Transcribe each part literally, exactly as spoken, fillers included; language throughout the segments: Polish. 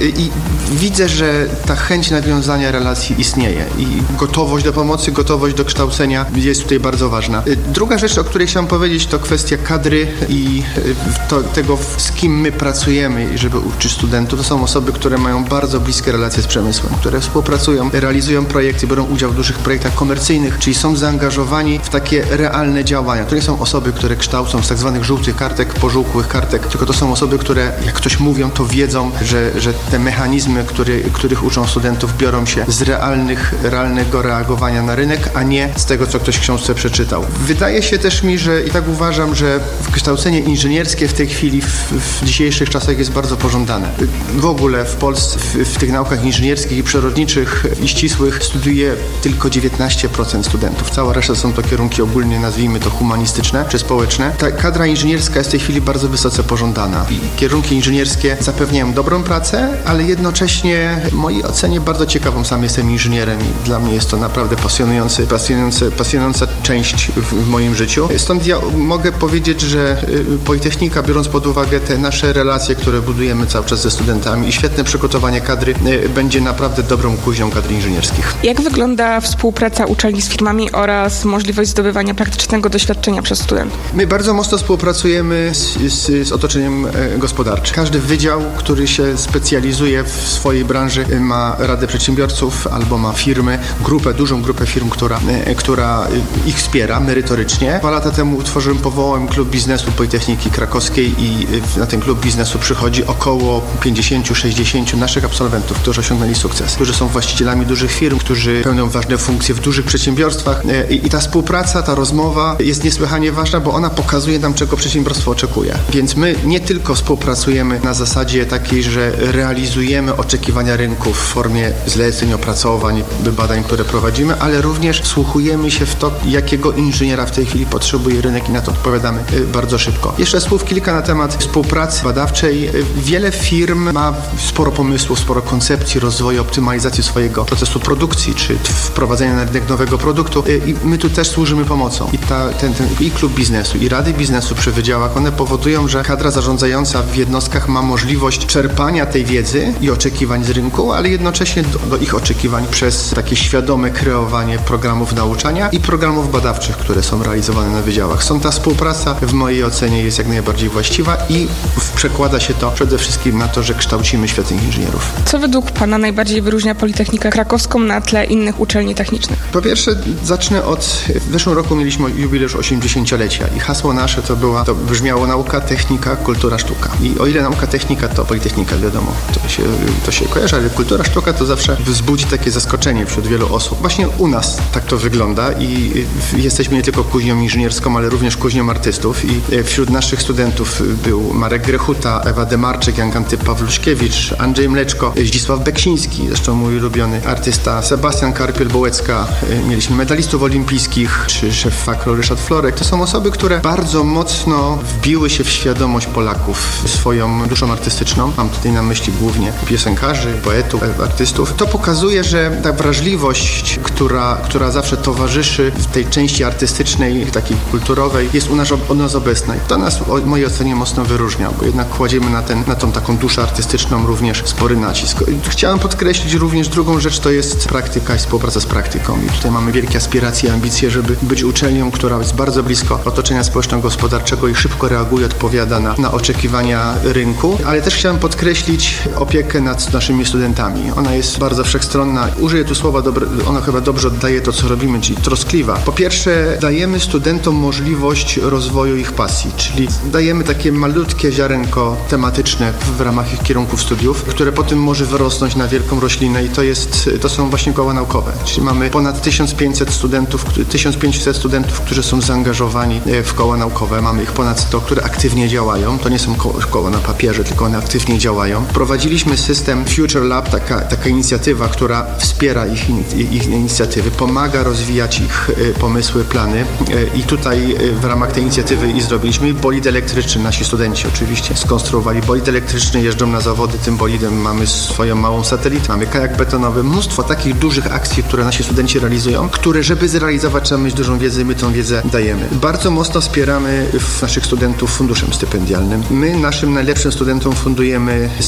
i widzę, że ta chęć nawiązania relacji istnieje i gotowość do pomocy, gotowość do kształcenia jest tutaj bardzo ważna. Druga rzecz, o której chciałem powiedzieć, to kwestia kadry i to, tego, z kim my pracujemy, żeby uczyć studentów. To są osoby, które mają bardzo bliskie relacje z przemysłem, które współpracują, realizują projekty, biorą udział w dużych projektach komercyjnych, czyli są zaangażowani w takie realne działania. To nie są osoby, które kształcą z tak zwanych żółtych kartek, pożółkłych kartek, tylko to są osoby, które jak ktoś mówią, to wiedzą, że, że te mechanizmy, który, których uczą studentów, biorą się z realnych, realnego reagowania na rynek, a nie z tego, co ktoś w książce przeczytał. Wydaje się też mi, że i tak uważam, że kształcenie inżynierskie w tej chwili w, w dzisiejszych czasach jest bardzo pożądane. W ogóle w Polsce w, w tych naukach inżynierskich i przyrodniczych i ścisłych studiuje tylko dziewiętnaście procent studentów. Cała reszta są to kierunki ogólnie, nazwijmy to humanistyczne czy społeczne. Ta kadra inżynierska jest w tej chwili bardzo wysoce pożądana. I kierunki inżynierskie zapewniają dobrą pracę, ale jednocześnie w mojej ocenie bardzo ciekawą. Sam jestem inżynierem i dla mnie jest to naprawdę pasjonujący, pasjonujący, pasjonująca część w, w moim życiu. Stąd ja mogę powiedzieć, że Politechnika, biorąc pod uwagę te nasze relacje, które budujemy cały czas ze studentami i świetne przygotowanie kadry, będzie naprawdę dobrą kuźnią kadr inżynierskich. Jak wygląda współpraca uczelni z firmami oraz możliwość zdobywania praktycznego doświadczenia przez studentów? My bardzo mocno współpracujemy z, z, z otoczeniem gospodarczym. Każdy wydział, który się specjalizuje w swojej branży, ma Radę Przedsiębiorców albo ma firmy, grupę, dużą grupę firm, która, która ich wspiera merytorycznie. Dwa lata temu utworzyłem, powołałem klub biznesu Politechniki Krakowskiej i na ten klub biznesu przychodzi około pięćdziesiąt do sześćdziesięciu naszych absolwentów, którzy osiągnęli sukces, którzy są właścicielami dużych firm, którzy pełnią ważne funkcje w dużych przedsiębiorstwach i, i ta współpraca, ta rozmowa jest niesłychanie ważna, bo ona pokazuje nam, czego przedsiębiorstwo oczekuje. Więc my nie tylko współpracujemy na zasadzie takiej, że realizujemy oczekiwania rynku w formie zleceń, opracowań, badań, które prowadzimy, ale również wsłuchujemy się w to, jakiego inżyniera w tej chwili potrzebuje rynek i na to odpowiadamy bardzo szybko. Jeszcze słów kilka na temat współpracy badawczej. Wiele firm ma sporo pomysłów, sporo koncepcji rozwoju, optymalizacji swojego procesu produkcji, czy wprowadzenia na rynek nowego produktu i my tu też służymy pomocą. I ta, ten, ten, i klub biznesu, i rady biznesu przy wydziałach, one powodują, że kadra zarządzająca w jednostkach ma możliwość czerpania tej wiedzy i oczekiwań z rynku, ale jednocześnie do, do ich oczekiwań przez takie świadome kreowanie programów nauczania i programów badawczych, które są realizowane na wydziałach. Stąd ta współpraca w mojej ocenie jest jak najbardziej właściwa i przekłada się to przede wszystkim na to, że kształcimy świetnych inżynierów. Co według Pana najbardziej wyróżnia Politechnikę Krakowską na tle innych uczelni technicznych? Po pierwsze, zacznę od... W zeszłym roku mieliśmy jubileusz osiemdziesięciolecia i hasło nasze to była, to brzmiało nauka, technika, kultura, sztuka. I o ile nauka, technika to Politechnika, wiadomo, to się, to się kojarzy, ale kultura, sztuka to zawsze wzbudzi takie zaskoczenie wśród wielu osób. Właśnie u nas tak to wygląda i jesteśmy nie tylko kuźnią inżynierską, ale również kuźnią artystów i wśród naszych studentów był Marek Grechuta, Ewa Demarczyk, Jan Pawluszkiewicz, Andrzej Mleczko, Zdzisław Beksiński, zresztą mój ulubiony artysta, Sebastian Karpiel-Bołecka, mieliśmy medalistów olimpijskich, czy szef Fakro Ryszard Florek. To są osoby, które bardzo mocno wbiły się w świadomość Polaków swoją duszą artystyczną. Mam tutaj na myśli głównie piosenkarzy, poetów, artystów. To pokazuje, że ta wrażliwość, która, która zawsze towarzyszy w tej części artystycznej, takiej kulturowej, jest u nas, u nas obecna. I to nas, w mojej ocenie, mocno wyróżnia, bo jednak kładziemy na, ten, na tą taką duszę artystyczną również spory nacisk. Chciałem podkreślić również drugą rzecz, to jest praktyka i współpraca z praktyką. I tutaj mamy wielkie aspiracje i ambicje, żeby być uczelnią, która jest bardzo blisko otoczenia społeczno-gospodarczego i szybko reaguje, odpowiada na, na oczekiwania rynku. Ale też chciałem podkreślić opiekę nad naszymi studentami. Ona jest bardzo wszechstronna. Użyję tu słowa, dobre, ona chyba dobrze oddaje to, co robimy, czyli troskliwa. Po pierwsze, dajemy studentom możliwość rozwoju ich pasji, czyli dajemy takie malutkie ziarenko tematyczne w ramach ich kierunków studiów, które potem może wyrosnąć na wielką roślinę i to jest, to są właśnie koła naukowe. Czyli mamy ponad tysiąc pięćset studentów, tysiąc pięćset studentów, którzy są zaangażowani w koła naukowe. Mamy ich ponad sto, które aktywnie działają. To nie są ko- koła na papierze, tylko one aktywnie działają. Prowadziliśmy system Future Lab, taka, taka inicjatywa, która wspiera ich, ich, ich inicjatywy, pomaga rozwijać ich pomysły, plany i tutaj w ramach tej inicjatywy i zrobiliśmy bolid elektryczny. Nasi studenci oczywiście skonstruowali bolid elektryczny, jeżdżą na zawody tym bolidem, mamy swoją małą satelitę, mamy kajak betonowy, mnóstwo takich dużych akcji, które nasi studenci realizują, które żeby zrealizować trzeba mieć dużą wiedzę i my tą wiedzę dajemy. Bardzo mocno wspieramy naszych studentów funduszem stypendialnym. My naszym najlepszym studentom fundujemy stypendia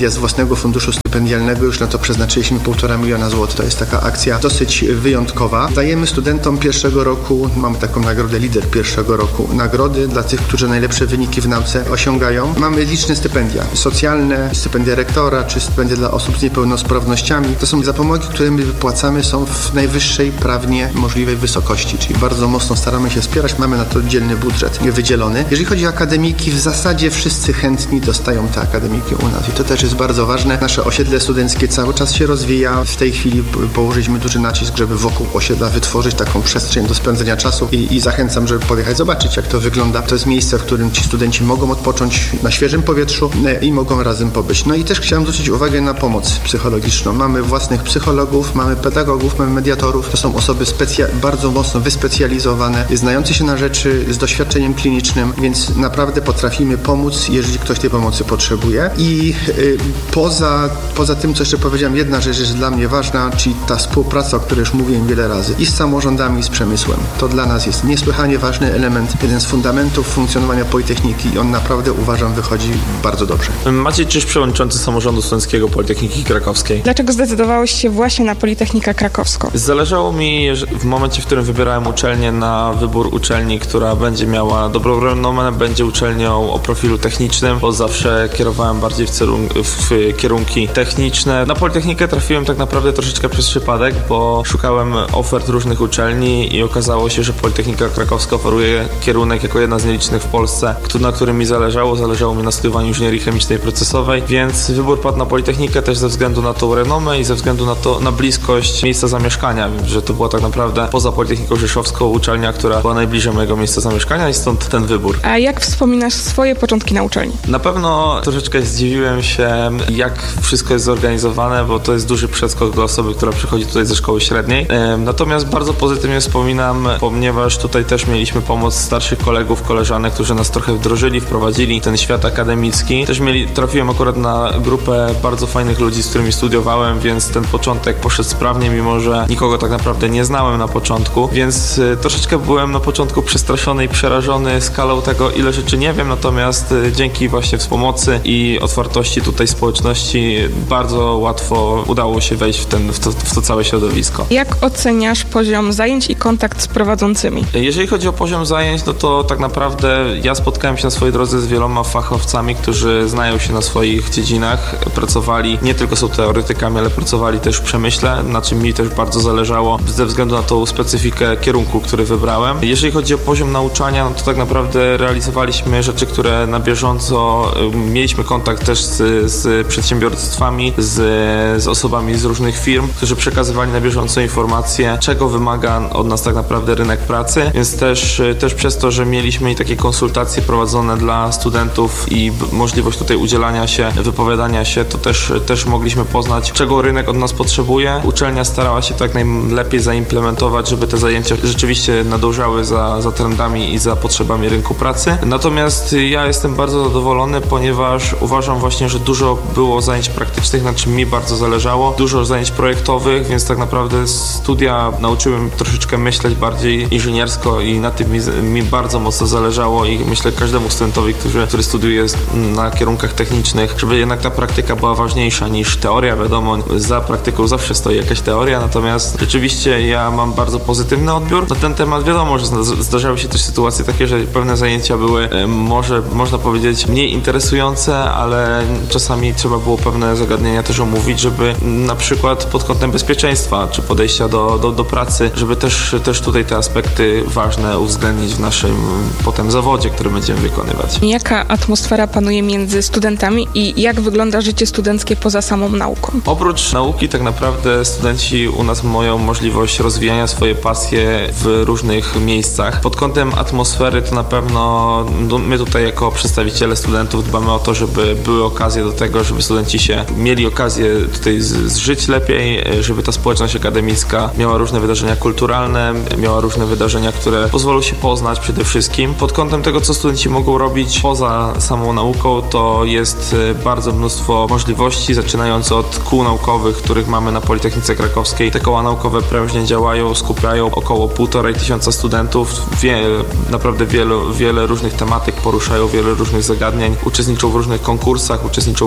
stypendia z własnego funduszu stypendialnego. Już na to przeznaczyliśmy półtora miliona złotych. To jest taka akcja dosyć wyjątkowa. Dajemy studentom pierwszego roku, mamy taką nagrodę lider pierwszego roku, nagrody dla tych, którzy najlepsze wyniki w nauce osiągają. Mamy liczne stypendia socjalne, stypendia rektora, czy stypendia dla osób z niepełnosprawnościami. To są zapomogi, które my wypłacamy, są w najwyższej prawnie możliwej wysokości, czyli bardzo mocno staramy się wspierać. Mamy na to oddzielny budżet wydzielony. Jeżeli chodzi o akademiki, w zasadzie wszyscy chętni dostają te akademiki u nas i to też jest bardzo ważne. Nasze osiedle studenckie cały czas się rozwija. W tej chwili położyliśmy duży nacisk, żeby wokół osiedla wytworzyć taką przestrzeń do spędzenia czasu i, i zachęcam, żeby podjechać, zobaczyć, jak to wygląda. To jest miejsce, w którym ci studenci mogą odpocząć na świeżym powietrzu i mogą razem pobyć. No i też chciałem zwrócić uwagę na pomoc psychologiczną. Mamy własnych psychologów, mamy pedagogów, mamy mediatorów. To są osoby specja- bardzo mocno wyspecjalizowane, znające się na rzeczy, z doświadczeniem klinicznym, więc naprawdę potrafimy pomóc, jeżeli ktoś tej pomocy potrzebuje. I y, poza, poza tym, co jeszcze powiedziałem, jedna rzecz jest dla mnie ważna, czyli ta współpraca, o której już mówiłem wiele razy, i z samorządami, i z przemysłem. To dla nas jest niesłychanie ważny element, jeden z fundamentów funkcjonowania Politechniki i on naprawdę, uważam, wychodzi bardzo dobrze. Maciej Czyż, przewodniczący Samorządu Studenckiego Politechniki Krakowskiej. Dlaczego zdecydowałeś się właśnie na Politechnikę Krakowską? Zależało mi w momencie, w którym wybierałem uczelnię, na wybór uczelni, która będzie miała dobrą renomę, będzie uczelnią o profilu technicznym, bo zawsze kierowałem bardziej w, cerun- w kierunki techniczne. Na Politechnikę trafiłem tak naprawdę troszeczkę przez przypadek, bo szukałem ofert różnych uczelni i okazało się, że Politechnika Krakowska oferuje kierunek jako jedna z nielicznych w Polsce, na którym mi zależało. Zależało mi na studiowaniu inżynierii chemicznej i procesowej, więc wybór padł na Politechnikę też ze względu na tą renomę i ze względu na to, na bliskość miejsca zamieszkania, że to była tak naprawdę poza Politechniką Rzeszowską uczelnia, która była najbliżej mojego miejsca zamieszkania i stąd ten wybór. A jak wspominasz swoje początki na uczelni? Na pewno troszeczkę zdziwiłem się, jak wszystko jest zorganizowane, bo to jest duży przeskok dla osoby, która przychodzi tutaj ze szkoły średniej. Natomiast bardzo pozytywnie wspominam, ponieważ tutaj też mieliśmy pomoc starszych kolegów, koleżanek, którzy nas trochę wdrożyli, wprowadzili ten świat akademicki. Też mieli, trafiłem akurat na grupę bardzo fajnych ludzi, z którymi studiowałem, więc ten początek poszedł sprawnie, mimo że nikogo tak naprawdę nie znałem na początku, więc y, troszeczkę byłem na początku przestraszony i przerażony skalą tego, ile rzeczy nie wiem, natomiast y, dzięki właśnie wspomocy i otwartości tutaj społeczności bardzo łatwo udało się wejść w, ten, w, to, w to całe środowisko. Jak oceniasz poziom zajęć i kontakt z prowadzącymi? Jeżeli chodzi o poziom zajęć, no to tak naprawdę ja spotkałem się na swojej drodze z wieloma fachowcami, którzy znają się na swoich dziedzinach, pracowali, nie tylko są teoretykami, ale pracowali też w przemyśle, na czym mi też bardzo zależało ze względu na tą specyfikę kierunku, który wybrałem. Jeżeli chodzi o poziom nauczania, no to tak naprawdę realizowaliśmy rzeczy, które na bieżąco, mieliśmy kontakt też z, z przedsiębiorstwami, z, z osobami z różnych firm, którzy przekazywali na bieżąco informacje, czego wymaga od nas tak naprawdę rynek pracy, więc też, też przez to, że mieliśmy i takie konsultacje prowadzone dla studentów i możliwość tutaj udzielania się, wypowiadania się, to też, też mogliśmy poznać, czego rynek od nas potrzebuje. Uczelnia starała się tak najlepiej zaimplementować, żeby te zajęcia rzeczywiście nadążały za, za trendami i za potrzebami rynku pracy. Natomiast ja jestem bardzo zadowolony, ponieważ uważam właśnie, że dużo było zajęć praktycznych, na czym mi bardzo zależało, dużo zajęć projektowych, więc tak naprawdę studia nauczyły mnie troszeczkę myśleć bardziej inżyniersko i na tym mi, mi bardzo mocno zależało i myślę każdemu studentowi, który, który studiuje na kierunkach technicznych, żeby jednak ta praktyka była ważniejsza niż teoria. Wiadomo, za praktyką zawsze stoi jakaś teoria, natomiast rzeczywiście ja mam bardzo pozytywny odbiór na ten temat. Wiadomo, że zdarzały się też sytuacje takie, że pewne zajęcia były może, można powiedzieć, mniej interesujące, ale czasami trzeba było pewne zagadnienia też omówić, żeby na przykład pod kątem bezpieczeństwa czy podejścia do, do, do pracy, żeby też, też tutaj te aspekty ważne uwzględnić w naszym potem zawodzie, który będziemy wykonywać. Jaka atmosfera panuje między studentami i jak wygląda życie studenckie poza samą nauką? Oprócz nauki tak naprawdę studenci u nas mają możliwość rozwijania swoje pasje w różnych miejscach. Pod kątem atmosfery to na pewno my tutaj jako przedstawiciele studentów dbamy o to, żeby były okazje do tego, żeby studenci się mieli okazję tutaj zżyć lepiej, żeby ta społeczność akademicka miała różne wydarzenia kulturalne, miała różne wydarzenia, które pozwolą się poznać przede wszystkim. Pod kątem tego, co studenci mogą robić poza samą nauką, to jest bardzo mnóstwo możliwości, zaczynając od kół naukowych, których mamy na Politechnice Krakowskiej. Te koła naukowe prężnie działają, skupiają około półtorej tysiąca studentów. Wie, naprawdę wiele, wiele różnych tematyk poruszają, wiele różnych zagadnień. Uczestniczą w różnych konkursach, uczestniczą w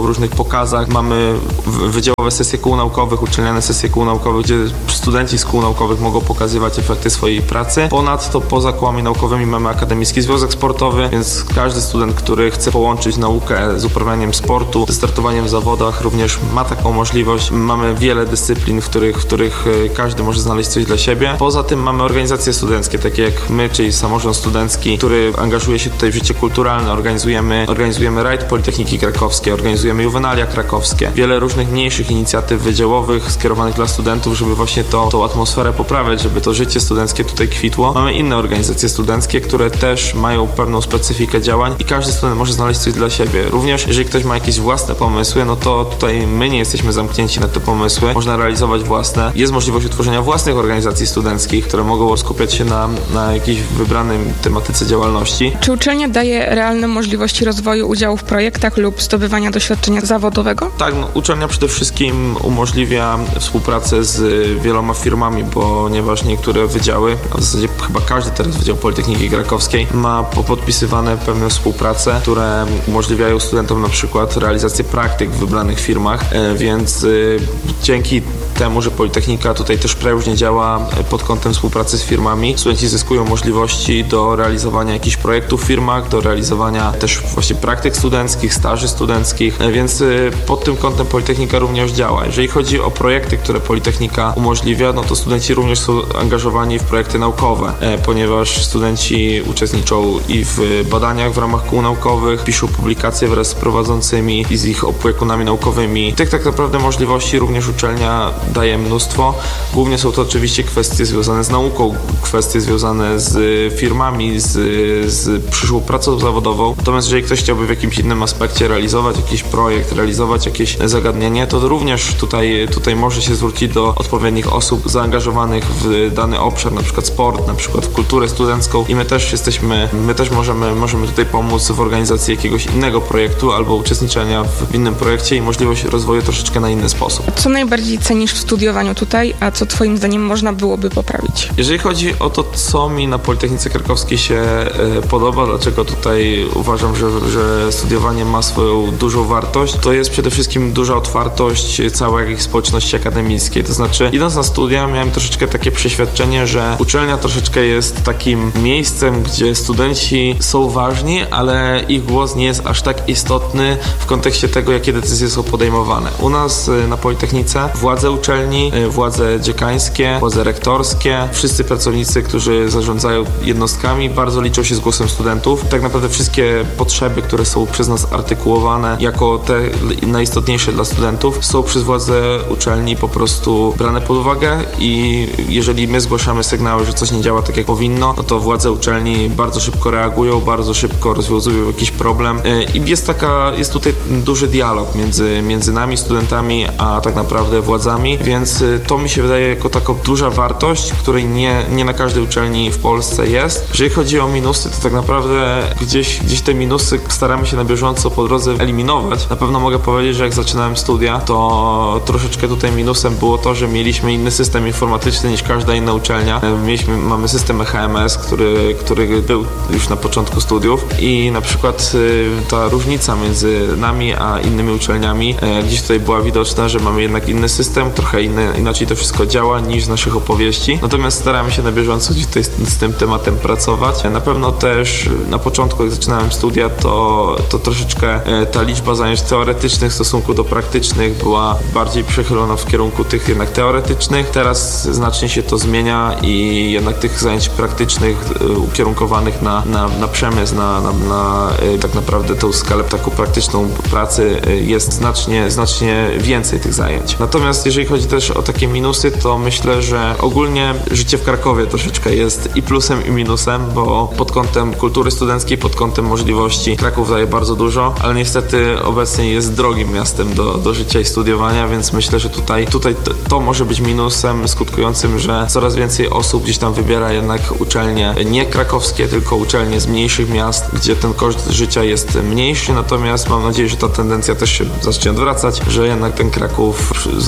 w różnych pokazach. Mamy wydziałowe sesje kół naukowych, uczelniane sesje kół naukowych, gdzie studenci z kół naukowych mogą pokazywać efekty swojej pracy. Ponadto poza kołami naukowymi mamy Akademicki Związek Sportowy, więc każdy student, który chce połączyć naukę z uprawianiem sportu, ze startowaniem w zawodach, również ma taką możliwość. Mamy wiele dyscyplin, w których, w których każdy może znaleźć coś dla siebie. Poza tym mamy organizacje studenckie, takie jak my, czyli Samorząd Studencki, który angażuje się tutaj w życie kulturalne. Organizujemy, organizujemy rajd Politechniki Krakowskiej, organizujemy juwenalia krakowskie. Wiele różnych mniejszych inicjatyw wydziałowych skierowanych dla studentów, żeby właśnie to, tą atmosferę poprawiać, żeby to życie studenckie tutaj kwitło. Mamy inne organizacje studenckie, które też mają pewną specyfikę działań i każdy student może znaleźć coś dla siebie. Również jeżeli ktoś ma jakieś własne pomysły, no to tutaj my nie jesteśmy zamknięci na te pomysły. Można realizować własne. Jest możliwość utworzenia własnych organizacji studenckich, które mogą skupiać się na, na jakiejś wybranej tematyce działalności. Czy uczelnia daje realne możliwości rozwoju udziału w projektach lub zdobywania doświadczenia zawodowego? Tak, no, uczelnia przede wszystkim umożliwia współpracę z wieloma firmami, ponieważ niektóre wydziały, a w zasadzie chyba każdy teraz Wydział Politechniki Krakowskiej ma podpisywane pewne współprace, które umożliwiają studentom na przykład realizację praktyk w wybranych firmach, więc y, dzięki temu, że Politechnika tutaj też prężnie działa pod kątem współpracy z firmami, studenci zyskują możliwości do realizowania jakichś projektów w firmach, do realizowania też właśnie praktyk studenckich, staży studenckich, więc pod tym kątem Politechnika również działa. Jeżeli chodzi o projekty, które Politechnika umożliwia, no to studenci również są angażowani w projekty naukowe, ponieważ studenci uczestniczą i w badaniach w ramach kół naukowych, piszą publikacje wraz z prowadzącymi i z ich opiekunami naukowymi. Tych tak naprawdę możliwości również uczelnia daje mnóstwo. Głównie są to oczywiście kwestie związane z nauką, kwestie związane z firmami, z, z przyszłą pracą zawodową. Natomiast jeżeli ktoś chciałby w jakimś innym aspekcie realizować jakiś projekt, realizować jakieś zagadnienie, to również tutaj, tutaj może się zwrócić do odpowiednich osób zaangażowanych w dany obszar, na przykład sport, na przykład w kulturę studencką i my też jesteśmy, my też możemy, możemy tutaj pomóc w organizacji jakiegoś innego projektu albo uczestniczenia w innym projekcie i możliwość rozwoju troszeczkę na inny sposób. Co najbardziej cenisz w studiowaniu tutaj, a co twoim zdaniem można byłoby poprawić? Jeżeli chodzi o to, co mi na Politechnice Krakowskiej się e, podoba, dlaczego tutaj uważam, że, że studiowanie ma swoją dużą wartość, to jest przede wszystkim duża otwartość całej społeczności akademickiej. To znaczy, idąc na studia, miałem troszeczkę takie przeświadczenie, że uczelnia troszeczkę jest takim miejscem, gdzie studenci są ważni, ale ich głos nie jest aż tak istotny w kontekście tego, jakie decyzje są podejmowane. U nas na Politechnice władze uczelni, władze dziekańskie, władze rektorskie, wszyscy pracownicy, którzy zarządzają jednostkami, bardzo liczą się z głosem studentów. Tak naprawdę wszystkie potrzeby, które są przez nas artykułowane jako te najistotniejsze dla studentów, są przez władze uczelni po prostu brane pod uwagę i jeżeli my zgłaszamy sygnały, że coś nie działa tak jak powinno, no to władze uczelni bardzo szybko reagują, bardzo szybko rozwiązują jakiś problem i jest taka, jest tutaj duży dialog między, między nami, studentami, a tak naprawdę władzami, więc to mi się wydaje jako taka duża wartość, której nie, nie na każdej uczelni w Polsce jest. Jeżeli chodzi o minusy, to tak naprawdę gdzieś, gdzieś te minusy staramy się na bieżąco po drodze eliminować. Na pewno mogę powiedzieć, że jak zaczynałem studia, to troszeczkę tutaj minusem było to, że mieliśmy inny system informatyczny niż każda inna uczelnia. Mieliśmy, mamy system E H M S, który, który był już na początku studiów i na przykład ta różnica między nami a innymi uczelniami gdzieś tutaj była widoczna, że mamy jednak inny system, trochę inny, inaczej to wszystko działa niż z naszych opowieści. Natomiast staramy się na bieżąco gdzieś tutaj z, z tym tematem pracować. Na pewno też na początku, jak zaczynałem studia, to, to troszeczkę ta liczba zajęć teoretycznych w stosunku do praktycznych była bardziej przechylona w kierunku tych jednak teoretycznych. Teraz znacznie się to zmienia i jednak tych zajęć praktycznych ukierunkowanych na, na, na przemysł, na, na, na tak naprawdę tą skalę taką praktyczną pracy jest znacznie, znacznie więcej tych zajęć. Natomiast jeżeli chodzi też o takie minusy, to myślę, że ogólnie życie w Krakowie troszeczkę jest i plusem, i minusem, bo pod kątem kultury studenckiej, pod kątem możliwości Kraków daje bardzo dużo, ale niestety obecnie jest drogim miastem do, do życia i studiowania, więc myślę, że tutaj, tutaj to, to może być minusem skutkującym, że coraz więcej osób gdzieś tam wybiera jednak uczelnie nie krakowskie, tylko uczelnie z mniejszych miast, gdzie ten koszt życia jest mniejszy, natomiast mam nadzieję, że ta tendencja też się zacznie odwracać, że jednak ten Kraków za może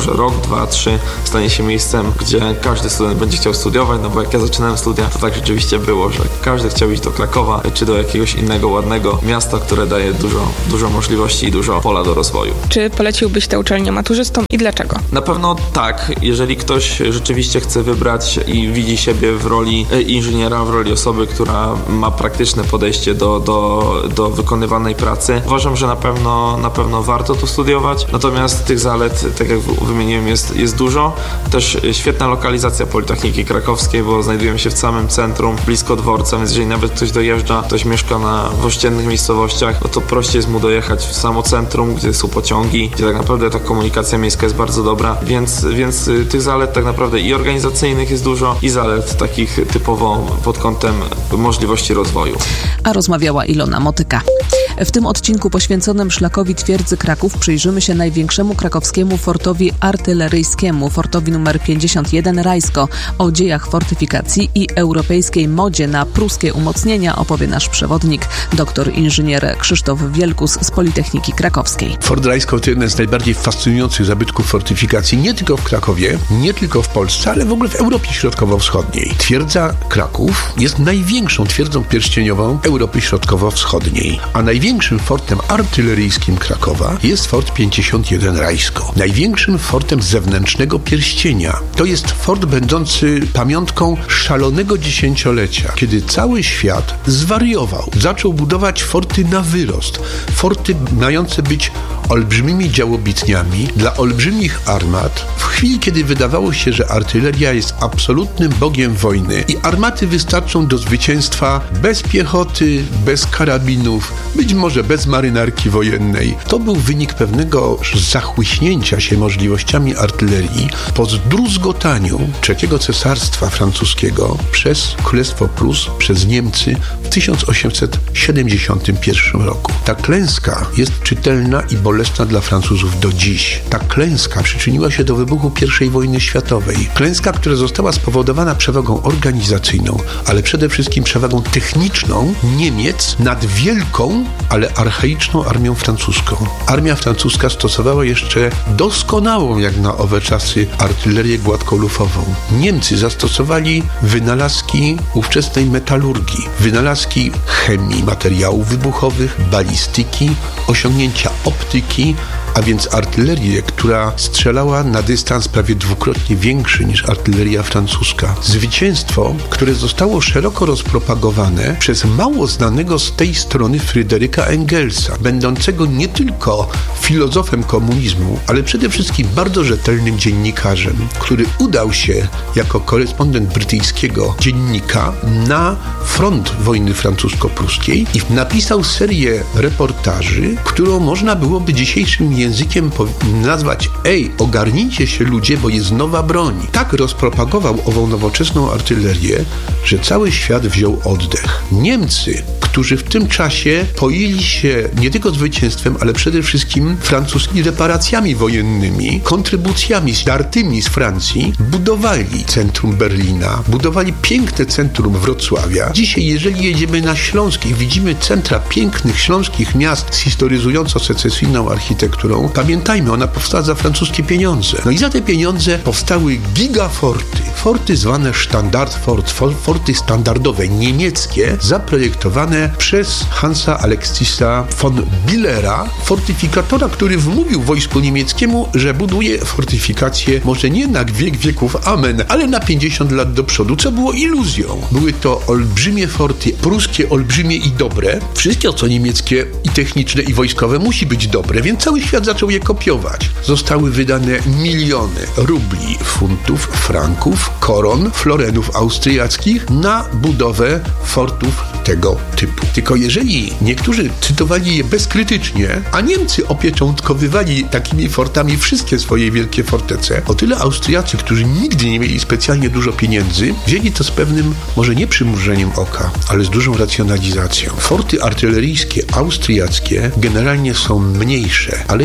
może rok, dwa, trzy stanie się miejscem, gdzie każdy student będzie chciał studiować, no bo jak ja zaczynałem studia, to tak rzeczywiście było, że każdy chciał iść do Krakowa, czy do jakiegoś innego ładnego miasta, które daje dużo, dużo możliwości i dużo pola do rozwoju. Czy poleciłbyś tę uczelnię maturzystom i dlaczego? Na pewno tak, jeżeli ktoś rzeczywiście chce wybrać i widzi siebie w roli inżyniera, w roli osoby, która ma praktyczne podejście do, do, do wykonywanej pracy, uważam, że na pewno, na pewno warto to studiować. Natomiast tych zalet, tak jak wymieniłem, jest, jest dużo. Też świetna lokalizacja Politechniki Krakowskiej, bo znajdujemy się w samym centrum, blisko dworca, więc jeżeli nawet ktoś dojeżdża, ktoś mieszka na w ościennych miejscowościach, no to prościej jest mu dojechać w samo centrum, gdzie są pociągi, gdzie tak naprawdę ta komunikacja miejska jest bardzo dobra, więc, więc tych zalet tak naprawdę i organizacyjnych jest dużo, i zalet takich typowo pod kątem możliwości rozwoju. A rozmawiała Ilona Motyka. W tym odcinku poświęconym szlakowi twierdzy Kraków przyjrzymy się największemu krakowskiemu fortowi artyleryjskiemu, fortowi numer pięćdziesiąt jeden Rajsko. O dziejach fortyfikacji i europejskiej modzie na pruskie umocnienia opowie nasz przewodnik, doktor inżynier Krzysztof Wielkus z Politechniki Krakowskiej. Fort Rajsko to jeden z najbardziej fascynujących zabytków fortyfikacji nie tylko w Krakowie, nie tylko w Polsce, ale w ogóle w Europie Środkowo-Wschodniej. Twierdza Kraków jest największą twierdzą pierścieniową Europy Środkowo-Wschodniej, a największym fortem artyleryjskim Krakowa jest fort pięćdziesiąt jeden Rajsko. Największym fortem zewnętrznego pierścienia. To jest fort będący pamiątką szalonego dziesięciolecia, kiedy cały świat zwariował. Zaczął budować forty na wyrost. Forty mające być olbrzymimi działobitniami dla olbrzymich armat. W chwili, kiedy wydawało się, że artyleria jest absolutnym bogiem wojny i armaty wystarczą do zwycięstwa bez piechoty, bez karabinów, być może bez marynarki wojennej. To był wynik pewnego zachłyśnięcia się możliwościami artylerii po zdruzgotaniu trzeciego cesarstwa francuskiego przez Królestwo Prus, przez Niemcy w tysiąc osiemset siedemdziesiątym pierwszym roku. Ta klęska jest czytelna i bolesna dla Francuzów do dziś. Ta klęska przyczyniła się do wybuchu pierwszej wojny światowej. Klęska, która została spowodowana przewagą organizacyjną, ale przede wszystkim przewagą techniczną Niemiec nad wielką, ale archaiczną armią francuską. Armia francuska stosowała jeszcze doskonałą, jak na owe czasy, artylerię gładkolufową. Niemcy zastosowali wynalazki ówczesnej metalurgii, wynalazki chemii, materiałów wybuchowych, balistyki, osiągnięcia optyki, a więc artylerię, która strzelała na dystans prawie dwukrotnie większy niż artyleria francuska. Zwycięstwo, które zostało szeroko rozpropagowane przez mało znanego z tej strony Fryderyka Engelsa, będącego nie tylko filozofem komunizmu, ale przede wszystkim bardzo rzetelnym dziennikarzem, który udał się jako korespondent brytyjskiego dziennika na front wojny francusko-pruskiej i napisał serię reportaży, którą można byłoby dzisiejszym językiem nazwać: ej, ogarnijcie się ludzie, bo jest nowa broń. Tak rozpropagował ową nowoczesną artylerię, że cały świat wziął oddech. Niemcy, którzy w tym czasie poili się nie tylko zwycięstwem, ale przede wszystkim francuskimi reparacjami wojennymi, kontrybucjami zdartymi z Francji, budowali centrum Berlina, budowali piękne centrum Wrocławia. Dzisiaj, jeżeli jedziemy na Śląsk i widzimy centra pięknych śląskich miast z historyzująco-secesyjną architekturą, pamiętajmy, ona powstała za francuskie pieniądze. No i za te pieniądze powstały gigaforty. Forty zwane Standardfort, forty standardowe, niemieckie, zaprojektowane przez Hansa Alexisa von Billera, fortyfikatora, który wmówił wojsku niemieckiemu, że buduje fortyfikacje może nie na wiek wieków amen, ale na pięćdziesiąt lat do przodu, co było iluzją. Były to olbrzymie forty, pruskie olbrzymie i dobre. Wszystko, co niemieckie i techniczne i wojskowe, musi być dobre, więc cały świat zaczął je kopiować. Zostały wydane miliony rubli, funtów, franków, koron, florenów austriackich na budowę fortów tego typu. Tylko jeżeli niektórzy cytowali je bezkrytycznie, a Niemcy opieczątkowywali takimi fortami wszystkie swoje wielkie fortece, o tyle Austriacy, którzy nigdy nie mieli specjalnie dużo pieniędzy, wzięli to z pewnym, może nie przymrużeniem oka, ale z dużą racjonalizacją. Forty artyleryjskie austriackie generalnie są mniejsze, ale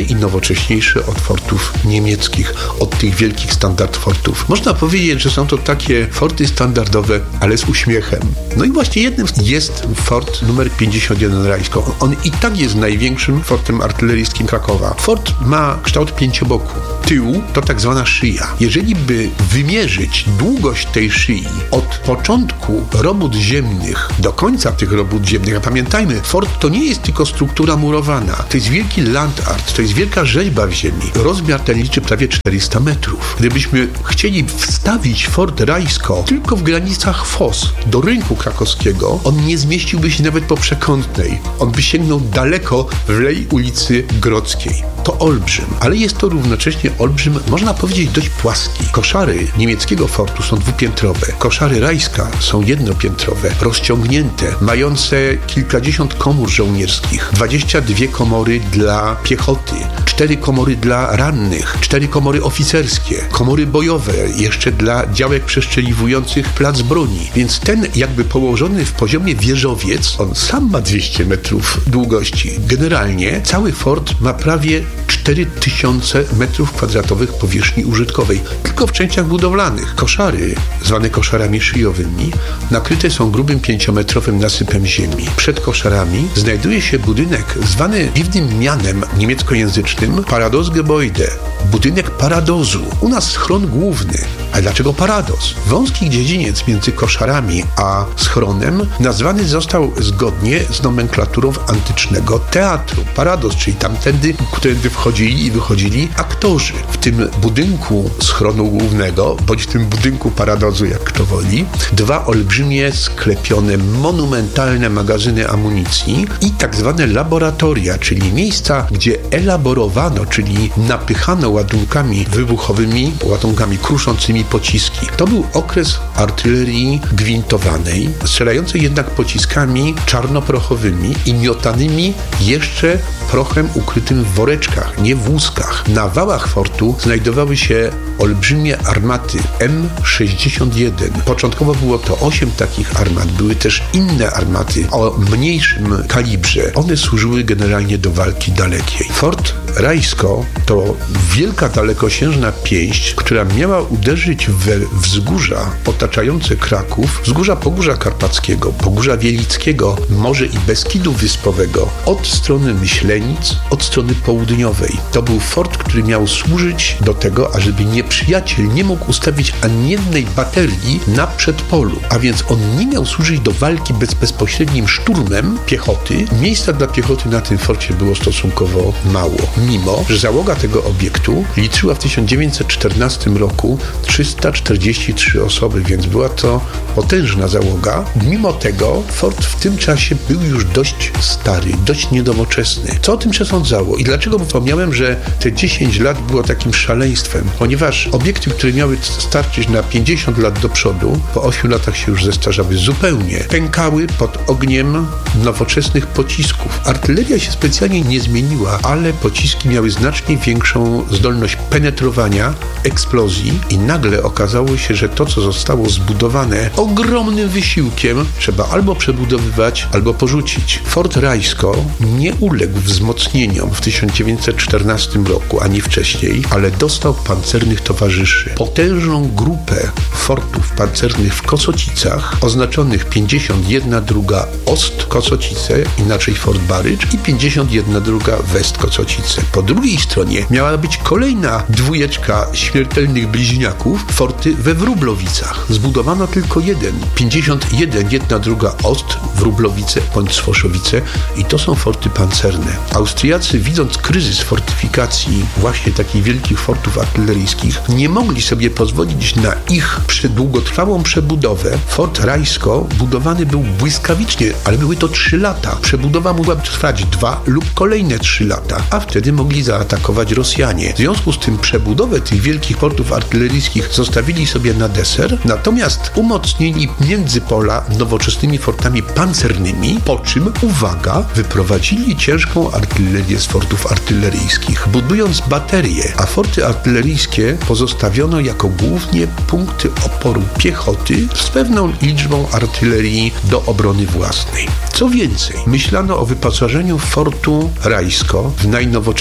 ale i nowocześniejsze od fortów niemieckich, od tych wielkich standard fortów. Można powiedzieć, że są to takie forty standardowe, ale z uśmiechem. No i właśnie jednym jest fort numer pięćdziesiąt jeden Rajsko. On i tak jest największym fortem artyleryjskim Krakowa. Fort ma kształt pięcioboku. Tył to tak zwana szyja. Jeżeli by wymierzyć długość tej szyi od początku robót ziemnych do końca tych robót ziemnych, a pamiętajmy, fort to nie jest tylko struktura murowana. To jest wielki land art, to jest wielka rzeźba w ziemi. Rozmiar ten liczy prawie czterysta metrów. Gdybyśmy chcieli wstawić fort Rajsko tylko w granicach Fos do rynku krakowskiego, on nie zmieściłby się nawet po przekątnej. On by sięgnął daleko w lej ulicy Grodzkiej. To olbrzym, ale jest to równocześnie olbrzym, można powiedzieć, dość płaski. Koszary niemieckiego fortu są dwupiętrowe. Koszary Rajska są jednopiętrowe, rozciągnięte, mające kilkadziesiąt komór żołnierskich, dwadzieścia dwie komory dla piechoty, cztery komory dla rannych, cztery komory oficerskie, komory bojowe, jeszcze dla działek przestrzeliwujących plac broni. Więc ten jakby położony w poziomie wieżowiec, on sam ma dwieście metrów długości. Generalnie cały fort ma prawie cztery tysiące metrów kwadratowych powierzchni użytkowej, tylko w częściach budowlanych. Koszary, zwane koszarami szyjowymi, nakryte są grubym pięciometrowym nasypem ziemi. Przed koszarami znajduje się budynek zwany dziwnym mianem niemieckojęzycznym Paradosgebäude, budynek paradozu. U nas schron główny. A dlaczego paradoz? Wąski dziedziniec między koszarami a schronem nazwany został zgodnie z nomenklaturą antycznego teatru. Paradoz, czyli tamtędy, którędy wchodzili i wychodzili aktorzy. W tym budynku schronu głównego, bądź w tym budynku paradozu, jak kto woli, dwa olbrzymie, sklepione, monumentalne magazyny amunicji i tak zwane laboratoria, czyli miejsca, gdzie elaborowano, czyli napychano ładunkami wybuchowymi, ładunkami kruszącymi pociski. To był okres artylerii gwintowanej, strzelającej jednak pociskami czarnoprochowymi i miotanymi jeszcze prochem ukrytym w woreczkach, nie w łuskach. Na wałach fortu znajdowały się olbrzymie armaty M sześćdziesiąt jeden. Początkowo było to osiem takich armat. Były też inne armaty o mniejszym kalibrze. One służyły generalnie do walki dalekiej. Fort Rajsko to wielka dalekosiężna pięść, która miała uderzyć we wzgórza otaczające Kraków, wzgórza Pogórza Karpackiego, Pogórza Wielickiego, może i Beskidu Wyspowego, od strony Myślenic, od strony południowej. To był fort, który miał służyć do tego, ażeby nieprzyjaciel nie mógł ustawić ani jednej baterii na przedpolu, a więc on nie miał służyć do walki bez bezpośrednim szturmem piechoty. Miejsca dla piechoty na tym forcie było stosunkowo mało, mimo że załoga tego obiektu liczyła w tysiąc dziewięćset czternastym roku trzysta czterdzieści trzy osoby, więc była to potężna załoga. Mimo tego fort w tym czasie był już dość stary, dość niedowoczesny. Co o tym przesądzało i dlaczego wspomniałem, że te dziesięć lat było takim szaleństwem? Ponieważ obiekty, które miały starczyć na pięćdziesiąt lat do przodu, po ośmiu latach się już zestarzały zupełnie. Pękały pod ogniem nowoczesnych pocisków. Artyleria się specjalnie nie zmieniła, ale pociski miały znacznie większą zdolność penetrowania, eksplozji i nagle okazało się, że to, co zostało zbudowane ogromnym wysiłkiem, trzeba albo przebudowywać, albo porzucić. Fort Rajsko nie uległ wzmocnieniom w tysiąc dziewięćset czternastym roku, ani wcześniej, ale dostał pancernych towarzyszy. Potężną grupę fortów pancernych w Kosocicach, oznaczonych pięćdziesiąt jedna druga Ost Kosocice, inaczej Fort Barycz, i pięćdziesiąt jedna druga West Kosocice. Po drugiej stronie miała być kolejna dwójeczka śmiertelnych bliźniaków, forty we Wróblowicach. Zbudowano tylko jeden. pięćdziesiąt jeden, jedna druga Ost, Wróblowice bądź Swoszowice i to są forty pancerne. Austriacy, widząc kryzys fortyfikacji właśnie takich wielkich fortów artyleryjskich, nie mogli sobie pozwolić na ich długotrwałą przebudowę. Fort Rajsko budowany był błyskawicznie, ale były to trzy lata. Przebudowa mogłaby trwać dwa lub kolejne trzy lata, a wtedy mogli zaatakować Rosjanie. W związku z tym przebudowę tych wielkich fortów artyleryjskich zostawili sobie na deser, natomiast umocnili międzypola nowoczesnymi fortami pancernymi, po czym, uwaga, wyprowadzili ciężką artylerię z fortów artyleryjskich, budując baterie, a forty artyleryjskie pozostawiono jako głównie punkty oporu piechoty z pewną liczbą artylerii do obrony własnej. Co więcej, myślano o wyposażeniu fortu Rajsko w najnowocześniejsze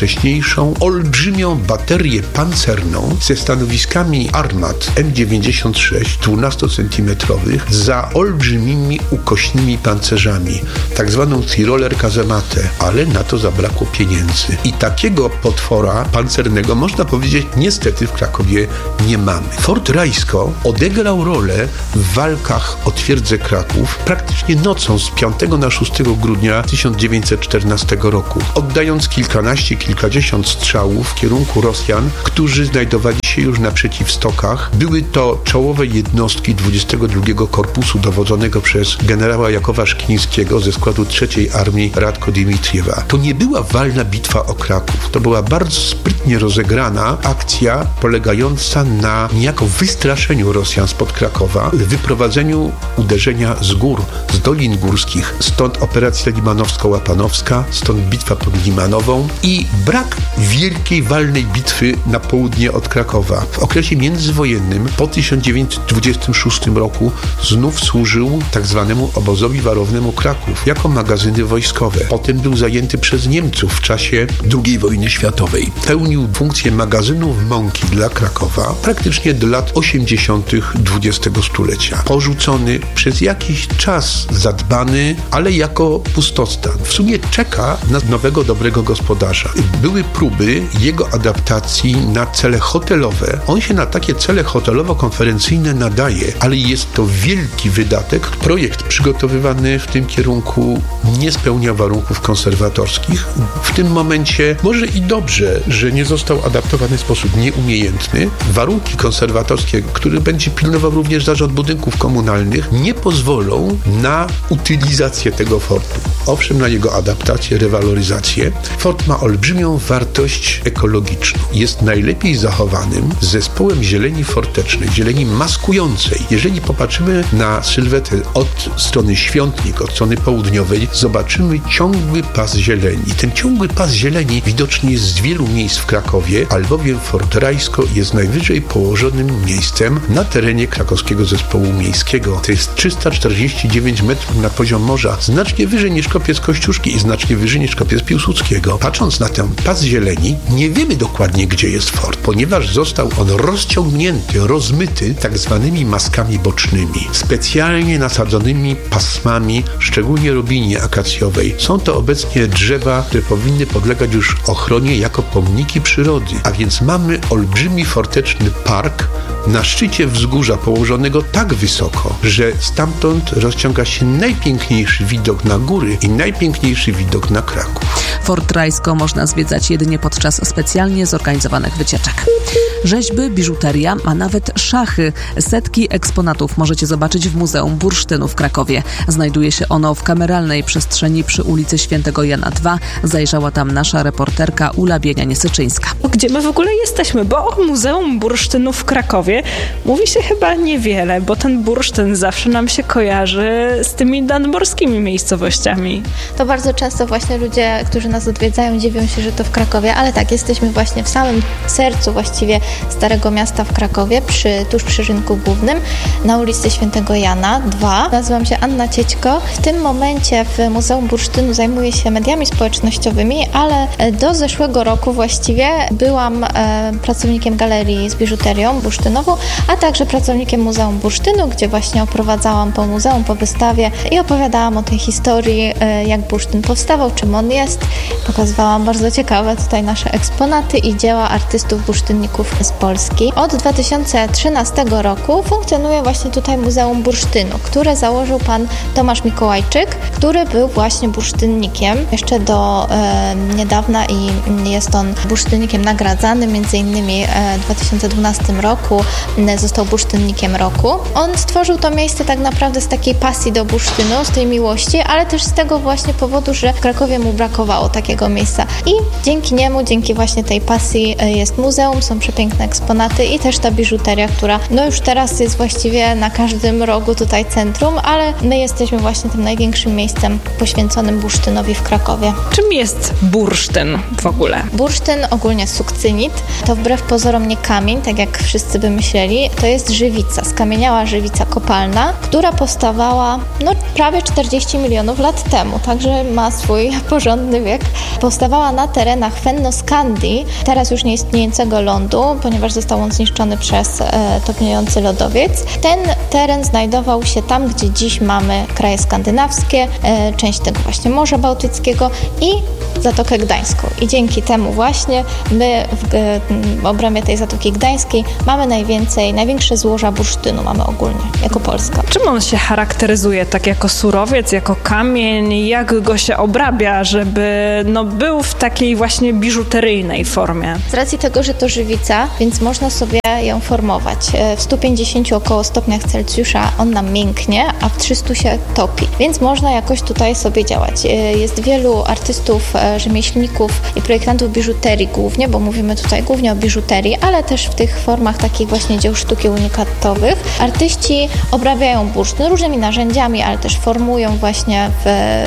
najnowocześniejszą, olbrzymią baterię pancerną ze stanowiskami armat M dziewięćdziesiąt sześć dwunastocentymetrowych za olbrzymimi ukośnymi pancerzami, tak zwaną Tiroler Kasematę, ale na to zabrakło pieniędzy. I takiego potwora pancernego, można powiedzieć, niestety w Krakowie nie mamy. Fort Rajsko odegrał rolę w walkach o twierdzę Kraków praktycznie nocą z piątego na szóstego grudnia tysiąc dziewięćset czternastego roku, oddając kilkanaście, kilkadziesiąt strzałów w kierunku Rosjan, którzy znajdowali się już na przeciwstokach. Były to czołowe jednostki dwudziestego drugiego Korpusu dowodzonego przez generała Jakowa Szklińskiego ze składu trzeciej Armii Radko Dimitriewa. To nie była walna bitwa o Kraków. To była bardzo sprytnie rozegrana akcja polegająca na niejako wystraszeniu Rosjan spod Krakowa, wyprowadzeniu uderzenia z gór, z dolin górskich. Stąd operacja limanowsko-łapanowska, stąd bitwa pod Limanową i brak wielkiej walnej bitwy na południe od Krakowa. W okresie międzywojennym po tysiąc dziewięćset dwudziestym szóstym roku znów służył tak zwanemu obozowi warownemu Kraków jako magazyny wojskowe. Potem był zajęty przez Niemców w czasie drugiej wojny światowej. Pełnił funkcję magazynów mąki dla Krakowa praktycznie do lat osiemdziesiątych dwudziestego stulecia. Porzucony, przez jakiś czas zadbany, ale jako pustostan. W sumie czeka na nowego, dobrego gospodarza. Były próby jego adaptacji na cele hotelowe. On się na takie cele hotelowo-konferencyjne nadaje, ale jest to wielki wydatek. Projekt przygotowywany w tym kierunku nie spełnia warunków konserwatorskich. W tym momencie może i dobrze, że nie został adaptowany w sposób nieumiejętny. Warunki konserwatorskie, które będzie pilnował również Zarząd Budynków Komunalnych, nie pozwolą na utylizację tego fortu. Owszem, na jego adaptację, rewaloryzację. Fort ma olbrzymią wartość ekologiczną. Jest najlepiej zachowanym zespołem zieleni fortecznej, zieleni maskującej. Jeżeli popatrzymy na sylwetę od strony Świątnik, od strony południowej, zobaczymy ciągły pas zieleni. Ten ciągły pas zieleni widoczny jest z wielu miejsc w Krakowie, albowiem Fort Rajsko jest najwyżej położonym miejscem na terenie krakowskiego zespołu miejskiego. To jest trzysta czterdzieści dziewięć metrów nad poziom morza, znacznie wyżej niż kopiec Kościuszki i znacznie wyżej niż kopiec Piłsudskiego. Patrząc na ten pas zieleni, nie wiemy dokładnie, gdzie jest fort, ponieważ został on rozciągnięty, rozmyty tak zwanymi maskami bocznymi, specjalnie nasadzonymi pasmami, szczególnie robinie akacjowej. Są to obecnie drzewa, które powinny podlegać już ochronie jako pomniki przyrody, a więc mamy olbrzymi forteczny park na szczycie wzgórza położonego tak wysoko, że stamtąd rozciąga się najpiękniejszy widok na góry i najpiękniejszy widok na Kraków. Fort Rajsko można zwiedzać jedynie podczas specjalnie zorganizowanych wycieczek. Rzeźby, biżuteria, a nawet szachy. Setki eksponatów możecie zobaczyć w Muzeum Bursztynu w Krakowie. Znajduje się ono w kameralnej przestrzeni przy ulicy Świętego Jana drugiego. Zajrzała tam nasza reporterka Ula Bienianie-Syczyńska. Gdzie my w ogóle jesteśmy? Bo o Muzeum Bursztynu w Krakowie mówi się chyba niewiele, bo ten bursztyn zawsze nam się kojarzy z tymi nadmorskimi miejscowościami. To bardzo często właśnie ludzie, którzy nas odwiedzają, dziwią się, że to w Krakowie, ale tak, jesteśmy właśnie w samym sercu właściwie Starego Miasta w Krakowie, przy, tuż przy Rynku Głównym, na ulicy Świętego Jana drugiego. Nazywam się Anna Ciećko. W tym momencie w Muzeum Bursztynu zajmuję się mediami społecznościowymi, ale do zeszłego roku właściwie byłam e, pracownikiem galerii z biżuterią bursztynową, a także pracownikiem Muzeum Bursztynu, gdzie właśnie oprowadzałam po muzeum, po wystawie i opowiadałam o tej historii, e, jak bursztyn powstawał, czym on jest. Pokazywałam bardzo ciekawe tutaj nasze eksponaty i dzieła artystów bursztynników z Polski. Od dwa tysiące trzynastego roku funkcjonuje właśnie tutaj Muzeum Bursztynu, które założył pan Tomasz Mikołajczyk, który był właśnie bursztynnikiem jeszcze do e, niedawna i jest on bursztynnikiem nagradzany, między innymi e, w dwa tysiące dwunastym roku e, został bursztynnikiem roku. On stworzył to miejsce tak naprawdę z takiej pasji do bursztynu, z tej miłości, ale też z tego właśnie powodu, że w Krakowie mu brakowało takiego miejsca i dzięki niemu, dzięki właśnie tej pasji e, jest muzeum, są przepiękne piękne eksponaty i też ta biżuteria, która no już teraz jest właściwie na każdym rogu tutaj centrum, ale my jesteśmy właśnie tym największym miejscem poświęconym bursztynowi w Krakowie. Czym jest bursztyn w ogóle? Bursztyn, ogólnie sukcynit, to wbrew pozorom nie kamień, tak jak wszyscy by myśleli, to jest żywica, skamieniała żywica kopalna, która powstawała no, prawie czterdzieści milionów lat temu, także ma swój porządny wiek. Powstawała na terenach Fennoskandii, teraz już nieistniejącego lądu, ponieważ został on zniszczony przez e, topniejący lodowiec. Ten teren znajdował się tam, gdzie dziś mamy kraje skandynawskie, e, część tego właśnie Morza Bałtyckiego i Zatokę Gdańską. I dzięki temu właśnie my w, w obrębie tej Zatoki Gdańskiej mamy najwięcej, największe złoża bursztynu mamy ogólnie, jako Polska. Czym on się charakteryzuje? Tak jako surowiec, jako kamień? Jak go się obrabia, żeby no, był w takiej właśnie biżuteryjnej formie? Z racji tego, że to żywica, więc można sobie ją formować. W stu pięćdziesięciu około stopniach Celsjusza on nam mięknie, a w trzystu się topi. Więc można jakoś tutaj sobie działać. Jest wielu artystów, rzemieślników i projektantów biżuterii głównie, bo mówimy tutaj głównie o biżuterii, ale też w tych formach takich właśnie dzieł sztuki unikatowych. Artyści obrabiają bursztyn różnymi narzędziami, ale też formują właśnie w,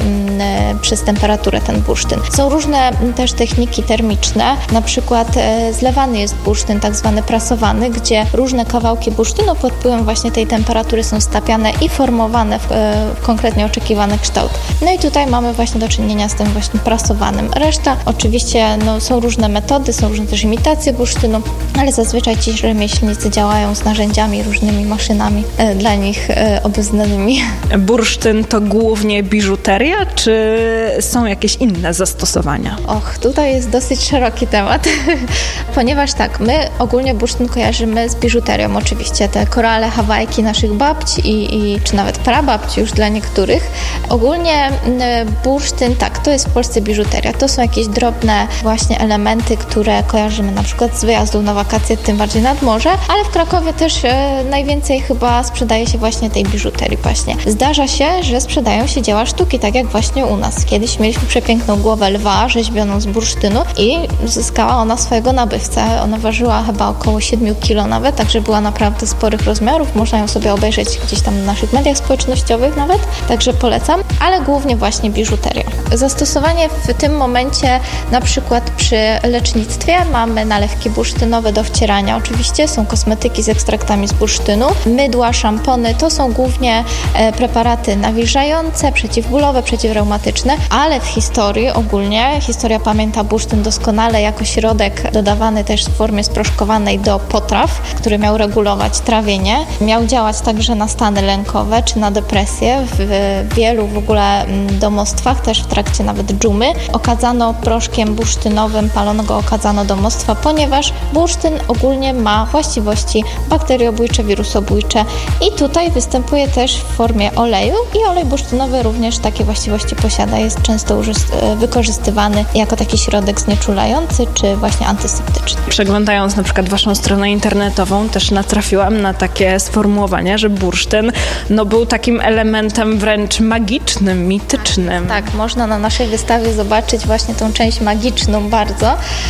m, przez temperaturę ten bursztyn. Są różne też techniki termiczne, na przykład zlewany jest bursztyn, tak zwany prasowany, gdzie różne kawałki bursztynu pod wpływem właśnie tej temperatury są stapiane i formowane w, w konkretnie oczekiwany kształt. No i tutaj mamy właśnie do czynienia z tym właśnie prasowanym. Reszta oczywiście no, są różne metody, są różne też imitacje bursztynu, ale zazwyczaj ci rzemieślnicy działają z narzędziami, różnymi maszynami e, dla nich e, obeznanymi. Bursztyn to głównie biżuteria, czy są jakieś inne zastosowania? Och, tutaj jest dosyć szeroki temat, ponieważ tak, my ogólnie bursztyn kojarzymy z biżuterią, oczywiście te korale, hawajki naszych babci i, i czy nawet prababci już dla niektórych. Ogólnie bursztyn, tak, to jest w Polsce biżuteria. To są jakieś drobne właśnie elementy, które kojarzymy na przykład z wyjazdów na wakacje, tym bardziej nad morze, ale w Krakowie też e, najwięcej chyba sprzedaje się właśnie tej biżuterii właśnie. Zdarza się, że sprzedają się dzieła sztuki, tak jak właśnie u nas. Kiedyś mieliśmy przepiękną głowę lwa rzeźbioną z bursztynu i zyskała ona swojego nabywcę. Ona ważyła chyba około siedmiu kilo nawet, także była naprawdę sporych rozmiarów. Można ją sobie obejrzeć gdzieś tam na naszych mediach społecznościowych nawet, także polecam, ale głównie właśnie biżuteria. Zastosowanie w tym momencie na przykład przy lecznictwie mamy nalewki bursztynowe do wcierania. Oczywiście są kosmetyki z ekstraktami z bursztynu, mydła, szampony, to są głównie e, preparaty nawilżające, przeciwbólowe, przeciwreumatyczne, ale w historii ogólnie, historia pamięta bursztyn doskonale jako środek dodawany też w formie sproszkowanej do potraw, który miał regulować trawienie. Miał działać także na stany lękowe czy na depresję. W wielu w ogóle domostwach, też w trakcie nawet dżumy, okadzano proszkiem bursztynowym, palono go, okadzano domostwa, ponieważ bursztyn ogólnie ma właściwości bakteriobójcze, wirusobójcze i tutaj występuje też w formie oleju i olej bursztynowy również takie właściwości posiada. Jest często wykorzystywany jako taki środek znieczulający czy właśnie antyseptyczny. Przeglądając na przykład waszą stronę internetową też natrafiłam na takie sformułowanie, że bursztyn no, był takim elementem wręcz magicznym, mitycznym. Tak, można na naszej wystawie zobaczyć właśnie tą część magiczną bardzo.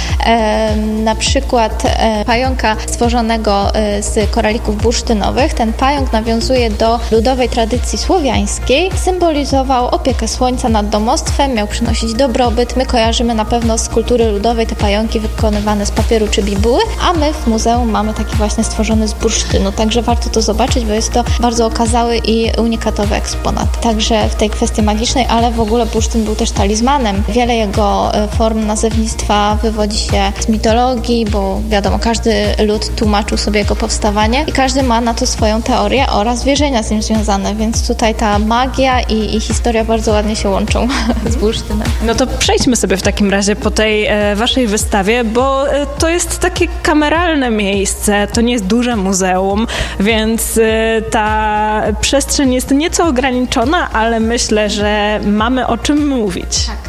E, na przykład e, pająka stworzonego e, z koralików bursztynowych. Ten pająk nawiązuje do ludowej tradycji słowiańskiej. Symbolizował opiekę słońca nad domostwem, miał przynosić dobrobyt. My kojarzymy na pewno z kultury ludowej te pająki wykonywane z papieru czy bibuły, a my w muzeum mamy taki właśnie stworzony z bursztynu. Także warto to zobaczyć, bo jest to bardzo okazały i unikatowy eksponat. Także w tej kwestii magicznej, ale w ogóle bursztyn był też talizmanem. Wiele jego form nazewnictwa wywodzi się z mitologii, bo wiadomo, każdy lud tłumaczył sobie jego powstawanie i każdy ma na to swoją teorię oraz wierzenia z nim związane, więc tutaj ta magia i, i historia bardzo ładnie się łączą z bursztynem. No to przejdźmy sobie w takim razie po tej e, waszej wystawie, bo e, to jest takie kameralne miejsce, to nie jest duże muzeum, więc e, ta przestrzeń jest nieco ograniczona, ale myślę, że mamy o czym mówić. Tak.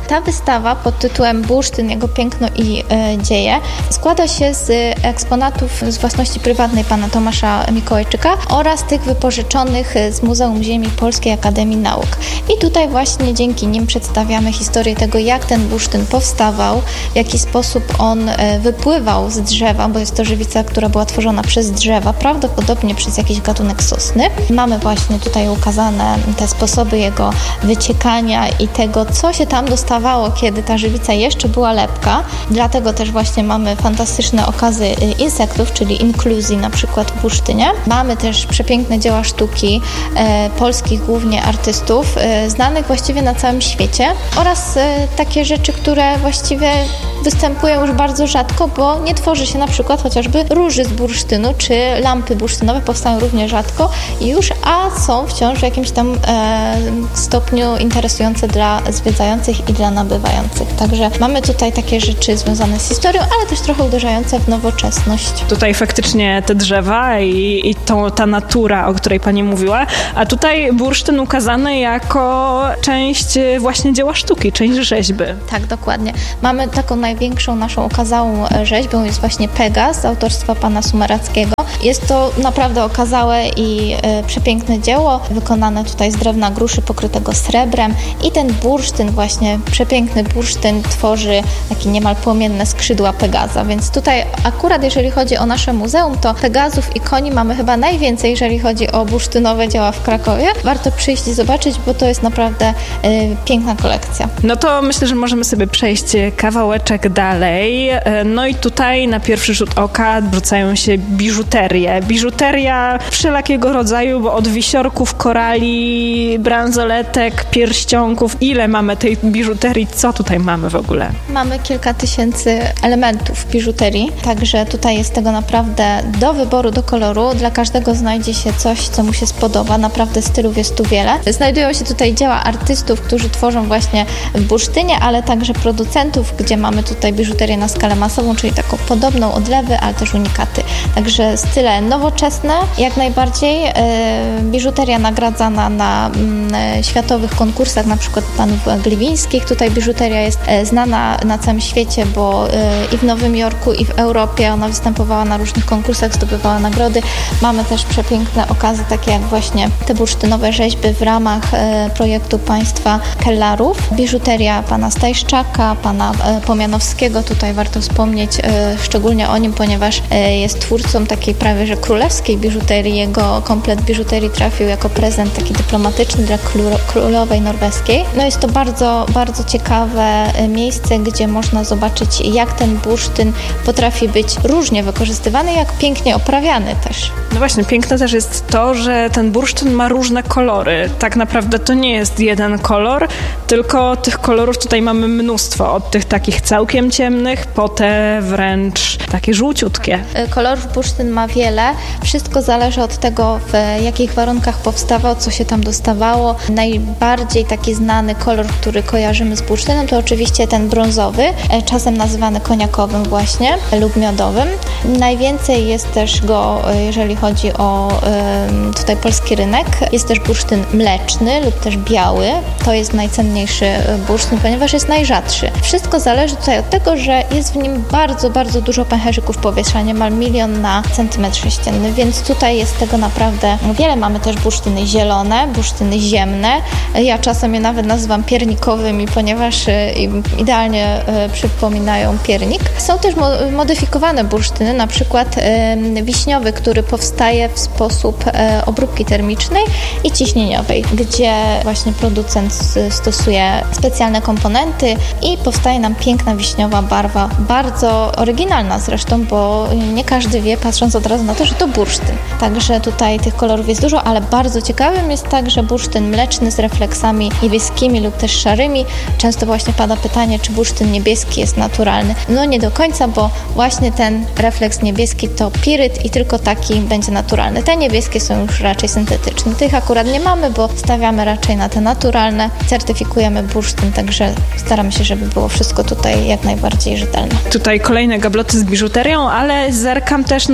Ta wystawa pod tytułem Bursztyn, jego piękno i e, dzieje składa się z eksponatów z własności prywatnej pana Tomasza Mikołajczyka oraz tych wypożyczonych z Muzeum Ziemi Polskiej Akademii Nauk. I tutaj właśnie dzięki nim przedstawiamy historię tego, jak ten bursztyn powstawał, w jaki sposób on e, wypływał z drzewa, bo jest to żywica, która była tworzona przez drzewa, prawdopodobnie przez jakiś gatunek sosny. Mamy właśnie tutaj ukazane te sposoby jego wyciekania i tego, co się tam dostawało, kiedy ta żywica jeszcze była lepka. Dlatego też właśnie mamy fantastyczne okazy insektów, czyli inkluzji na przykład w bursztynie. Mamy też przepiękne dzieła sztuki e, polskich głównie artystów, e, znanych właściwie na całym świecie oraz e, takie rzeczy, które właściwie występują już bardzo rzadko, bo nie tworzy się na przykład chociażby róży z bursztynu, czy lampy bursztynowe powstają równie rzadko już, a są wciąż w jakimś tam e, stopniu interesujące dla zwiedzających i dla nabywających. Także mamy tutaj takie rzeczy związane z historią, ale też trochę uderzające w nowoczesność. Tutaj faktycznie te drzewa i, i to, ta natura, o której pani mówiła, a tutaj bursztyn ukazany jako część właśnie dzieła sztuki, część rzeźby. Tak, dokładnie. Mamy taką największą naszą okazałą rzeźbą, jest właśnie Pegas z autorstwa pana Sumerackiego. Jest to naprawdę okazałe i e, przepiękne dzieło, wykonane tutaj z drewna gruszy pokrytego srebrem i ten bursztyn, właśnie przepiękny bursztyn tworzy takie niemal płomienne skrzydła Pegaza, więc tutaj akurat jeżeli chodzi o nasze muzeum, to Pegazów i koni mamy chyba najwięcej, jeżeli chodzi o bursztynowe dzieła w Krakowie. Warto przyjść i zobaczyć, bo to jest naprawdę e, piękna kolekcja. No to myślę, że możemy sobie przejść kawałeczek dalej. No i tutaj na pierwszy rzut oka rzucają się biżuterie. Biżuteria wszelakiego rodzaju, bo od wisiorków, korali, bransoletek, pierścionków. Ile mamy tej biżuterii? Co tutaj mamy w ogóle? Mamy kilka tysięcy elementów biżuterii, także tutaj jest tego naprawdę do wyboru, do koloru. Dla każdego znajdzie się coś, co mu się spodoba. Naprawdę stylów jest tu wiele. Znajdują się tutaj dzieła artystów, którzy tworzą właśnie w bursztynie, ale także producentów, gdzie mamy tutaj biżuterię na skalę masową, czyli taką podobną odlewy, ale też unikaty. Także style nowoczesne, jak najbardziej. Biżuteria nagradzana na światowych konkursach, na przykład panów gliwińskich. Tutaj biżuteria jest znana na całym świecie, bo i w Nowym Jorku, i w Europie ona występowała na różnych konkursach, zdobywała nagrody. Mamy też przepiękne okazy, takie jak właśnie te bursztynowe rzeźby w ramach projektu państwa Kellarów. Biżuteria pana Stajszczaka, pana Pomianowskiego. Tutaj warto wspomnieć szczególnie o nim, ponieważ jest twórcą takiej prawie że królewskiej biżuterii. Jego komplet biżuterii trafił jako prezent taki dyplomatyczny dla królowej norweskiej. No jest to bardzo, bardzo ciekawe miejsce, gdzie można zobaczyć, jak ten bursztyn potrafi być różnie wykorzystywany, jak pięknie oprawiany też. No właśnie, piękne też jest to, że ten bursztyn ma różne kolory. Tak naprawdę to nie jest jeden kolor, tylko tych kolorów tutaj mamy mnóstwo. Od tych takich całkiem ciemnych, po te wręcz takie żółciutkie. Kolorów bursztyn ma wiele. Wszystko zależy od tego, w jakich warunkach powstawał, co się tam dostawało. Najbardziej taki znany kolor, który kojarzymy z bursztynem, to oczywiście ten brązowy, czasem nazywany koniakowym właśnie lub miodowym. Najwięcej jest też go, jeżeli chodzi o tutaj polski rynek. Jest też bursztyn mleczny lub też biały. To jest najcenniejszy bursztyn, ponieważ jest najrzadszy. Wszystko zależy tutaj od tego, że jest w nim bardzo, bardzo dużo pęcherzyków powietrza, niemal milion na centymetr sześcienny, więc tutaj jest tego naprawdę wiele. Mamy też bursztyny zielone, bursztyny ziemne. Ja czasem je nawet nazywam piernikowymi, ponieważ idealnie przypominają piernik. Są też modyfikowane bursztyny, na przykład wiśniowy, który powstaje w sposób obróbki termicznej i ciśnieniowej, gdzie właśnie producent stosuje specjalne komponenty i powstaje nam piękna wiśniowa barwa, bardzo oryginalna zresztą, bo nie każdy wie, patrząc od razu na to, że to bursztyn. Także tutaj tych kolorów jest dużo, ale bardzo ciekawym jest także bursztyn mleczny z refleksami niebieskimi lub też szarymi. Często właśnie pada pytanie, czy bursztyn niebieski jest naturalny. No nie do końca, bo właśnie ten refleks niebieski to piryt i tylko taki będzie naturalny. Te niebieskie są już raczej syntetyczne. Tych akurat nie mamy, bo stawiamy raczej na te naturalne. Certyfikujemy bursztyn, także staramy się, żeby było wszystko tutaj jak najbardziej rzetelne. Tutaj kolejne gabloty z biżuterią, ale zerkam też, no bo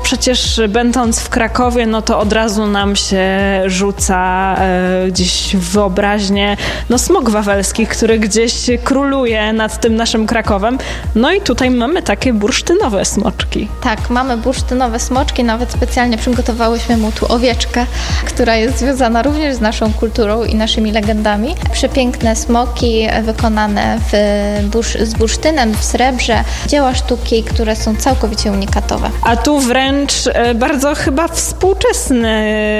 przecież będąc w Krakowie, no to od razu nam się rzuca e, gdzieś w wyobraźnię no smog wawelski, który gdzieś króluje nad tym naszym Krakowem. No i tutaj mamy takie bursztynowe smoczki. Tak, mamy bursztynowe smoczki, nawet specjalnie przygotowałyśmy mu tu owieczkę, która jest związana również z naszą kulturą i naszymi legendami. Przepiękne smoki wykonane w bursz, z bursztynem, w srebrze, dzieła sztuki, które są całkowicie unikatowe. A tu wręcz bardzo chyba współczesny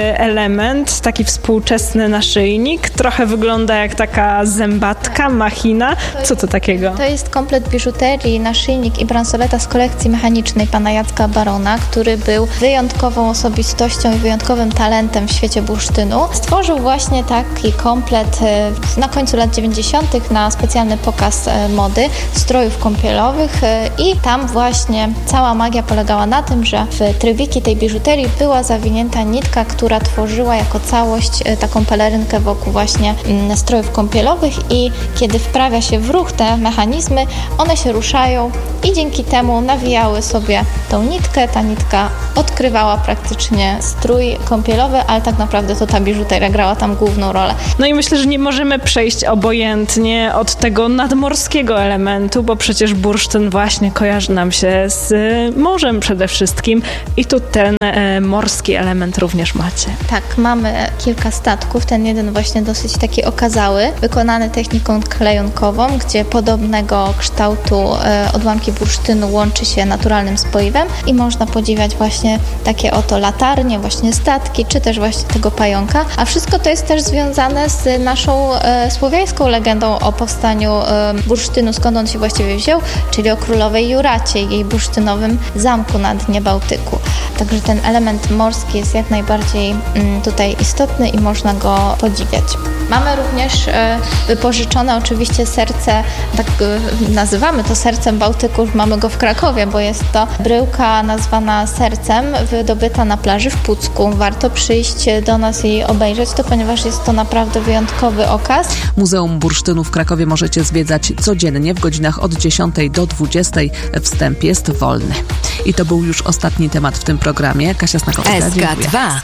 element, taki współczesny naszyjnik, trochę wygląda jak taka zębatka, machina. Co to takiego? To jest komplet biżuterii, naszyjnik i bransoleta z kolekcji mechanicznej pana Jacka Barona, który był wyjątkową osobistością i wyjątkowym talentem w świecie bursztynu. Stworzył właśnie taki komplet na końcu lat dziewięćdziesiątych na specjalny pokaz mody strojów kąpielowych i tam właśnie cała magia polegała na tym, że w trybiki tej biżuterii była zawinięta nitka, która tworzyła jako całość taką pelerynkę wokół właśnie strojów kąpielowych i kiedy wprawia się w ruch te mechanizmy, one się ruszają i dzięki temu nawijały sobie tą nitkę. Ta nitka odkrywała praktycznie strój kąpielowy, ale tak naprawdę to ta biżuteria grała tam główną rolę. No i myślę, że nie możemy przejść obojętnie od tego nadmorskiego elementu, bo przecież bursztyn właśnie kojarzy nam się z morzem przede wszystkim i tu ten e, morski element również macie. Tak, mamy kilka statków, ten jeden właśnie dosyć taki okazały, wykonany techniką klejonkową, gdzie podobnego kształtu e, odłamki bursztynu łączy się naturalnym spoiwem i można podziwiać właśnie takie oto latarnie, właśnie statki, czy też właśnie tego pająka, a wszystko to jest też związane z naszą e, słowiańską legendą o powstaniu e, bursztynu, skąd on się właściwie wziął, czyli o królowej Juracie i jej bursztynowym zamku na dnie Bałtyku. Także ten element morski jest jak najbardziej mm, tutaj istotny i można go podziwiać. Mamy również e, wypożyczone oczywiście serce, tak e, nazywamy to sercem Bałtyku, mamy go w Krakowie, bo jest to bryłka nazwana sercem, wydobyta na plaży w Pucku. Warto przyjść do nas i obejrzeć to, ponieważ jest to naprawdę wyjątkowy okaz. Muzeum Bursztynu w Krakowie możecie zwiedzać codziennie w godzinach od dziesiątej do dwudziestej. Wstęp jest wolny. I to był już ostatni temat w tym programie. Kasia Snakowska, S K dwa.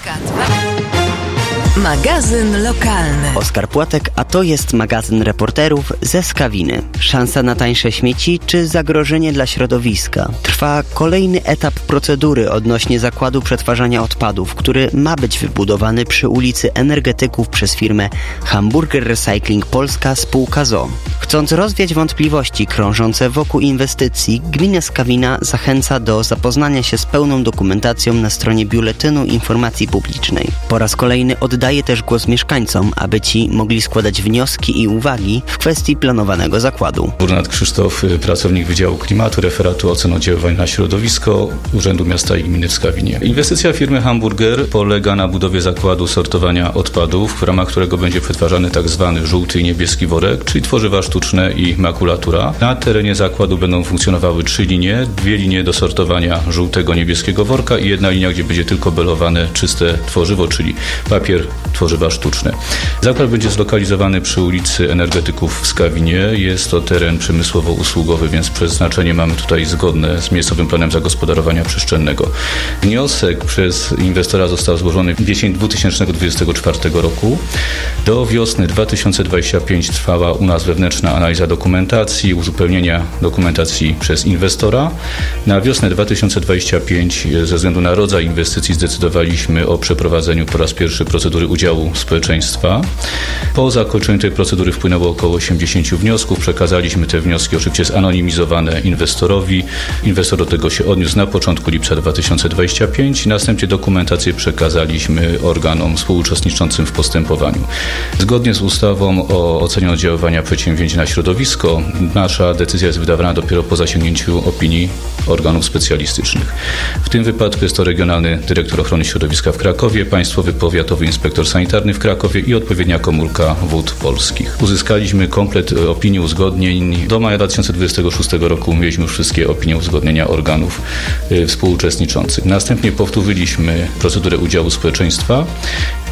Magazyn lokalny. Oskar Płatek, a to jest magazyn reporterów ze Skawiny. Szansa na tańsze śmieci czy zagrożenie dla środowiska? Trwa kolejny etap procedury odnośnie zakładu przetwarzania odpadów, który ma być wybudowany przy ulicy Energetyków przez firmę Hamburger Recycling Polska spółka z o o. Chcąc rozwiać wątpliwości krążące wokół inwestycji, gmina Skawina zachęca do zapoznania się z pełną dokumentacją na stronie Biuletynu Informacji Publicznej. Po raz kolejny oddaję Daje też głos mieszkańcom, aby ci mogli składać wnioski i uwagi w kwestii planowanego zakładu. Burnat Krzysztof, pracownik Wydziału Klimatu, Referatu Ocen Oddziaływań na Środowisko Urzędu Miasta i Gminy w Skawinie. Inwestycja firmy Hamburger polega na budowie zakładu sortowania odpadów, w ramach którego będzie przetwarzany tak zwany żółty i niebieski worek, czyli tworzywa sztuczne i makulatura. Na terenie zakładu będą funkcjonowały trzy linie, dwie linie do sortowania żółtego, niebieskiego worka i jedna linia, gdzie będzie tylko belowane czyste tworzywo, czyli papier, tworzywa sztuczne. Zakład będzie zlokalizowany przy ulicy Energetyków w Skawinie. Jest to teren przemysłowo-usługowy, więc przeznaczenie mamy tutaj zgodne z miejscowym planem zagospodarowania przestrzennego. Wniosek przez inwestora został złożony w jesień dwa tysiące dwudziestego czwartego roku. Do wiosny dwa tysiące dwudziestego piątego trwała u nas wewnętrzna analiza dokumentacji, uzupełnienia dokumentacji przez inwestora. Na wiosnę dwa tysiące dwudziestego piątego ze względu na rodzaj inwestycji zdecydowaliśmy o przeprowadzeniu po raz pierwszy procedury udziału społeczeństwa. Po zakończeniu tej procedury wpłynęło około osiemdziesiąt wniosków. Przekazaliśmy te wnioski oczywiście zanonimizowane inwestorowi. Inwestor do tego się odniósł na początku lipca dwa tysiące dwudziestego piątego. Następnie dokumentację przekazaliśmy organom współuczestniczącym w postępowaniu. Zgodnie z ustawą o ocenie oddziaływania przedsięwzięć na środowisko nasza decyzja jest wydawana dopiero po zasięgnięciu opinii organów specjalistycznych. W tym wypadku jest to Regionalny Dyrektor Ochrony Środowiska w Krakowie, Państwowy Powiatowy Inspektor Sanitarny w Krakowie i odpowiednia komórka Wód Polskich. Uzyskaliśmy komplet opinii uzgodnień. Do maja dwa tysiące dwudziestego szóstego roku mieliśmy już wszystkie opinie uzgodnienia organów y, współuczestniczących. Następnie powtórzyliśmy procedurę udziału społeczeństwa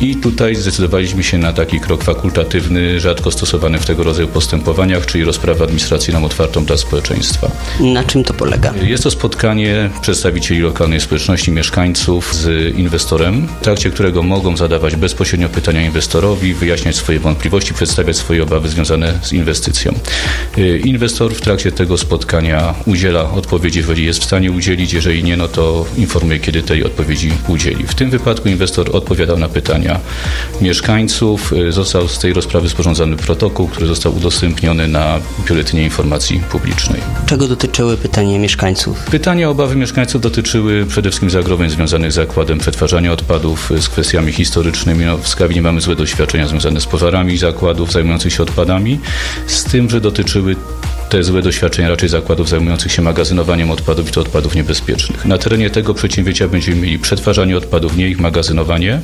I tutaj zdecydowaliśmy się na taki krok fakultatywny, rzadko stosowany w tego rodzaju postępowaniach, czyli rozprawę administracyjną otwartą dla społeczeństwa. Na czym to polega? Jest to spotkanie przedstawicieli lokalnej społeczności, mieszkańców z inwestorem, w trakcie którego mogą zadawać bezpośrednio pytania inwestorowi, wyjaśniać swoje wątpliwości, przedstawiać swoje obawy związane z inwestycją. Inwestor w trakcie tego spotkania udziela odpowiedzi, jeżeli jest w stanie udzielić, jeżeli nie, no to informuje, kiedy tej odpowiedzi udzieli. W tym wypadku inwestor odpowiadał na pytania mieszkańców. Został z tej rozprawy sporządzony protokół, który został udostępniony na Biuletynie Informacji Publicznej. Czego dotyczyły pytania mieszkańców? Pytania, obawy mieszkańców dotyczyły przede wszystkim zagrożeń związanych z zakładem przetwarzania odpadów, z kwestiami historycznymi. No, w Skawinie mamy złe doświadczenia związane z pożarami zakładów zajmujących się odpadami, z tym, że dotyczyły te złe doświadczenia raczej zakładów zajmujących się magazynowaniem odpadów i to odpadów niebezpiecznych. Na terenie tego przedsięwzięcia będziemy mieli przetwarzanie odpadów, nie ich magazynowanie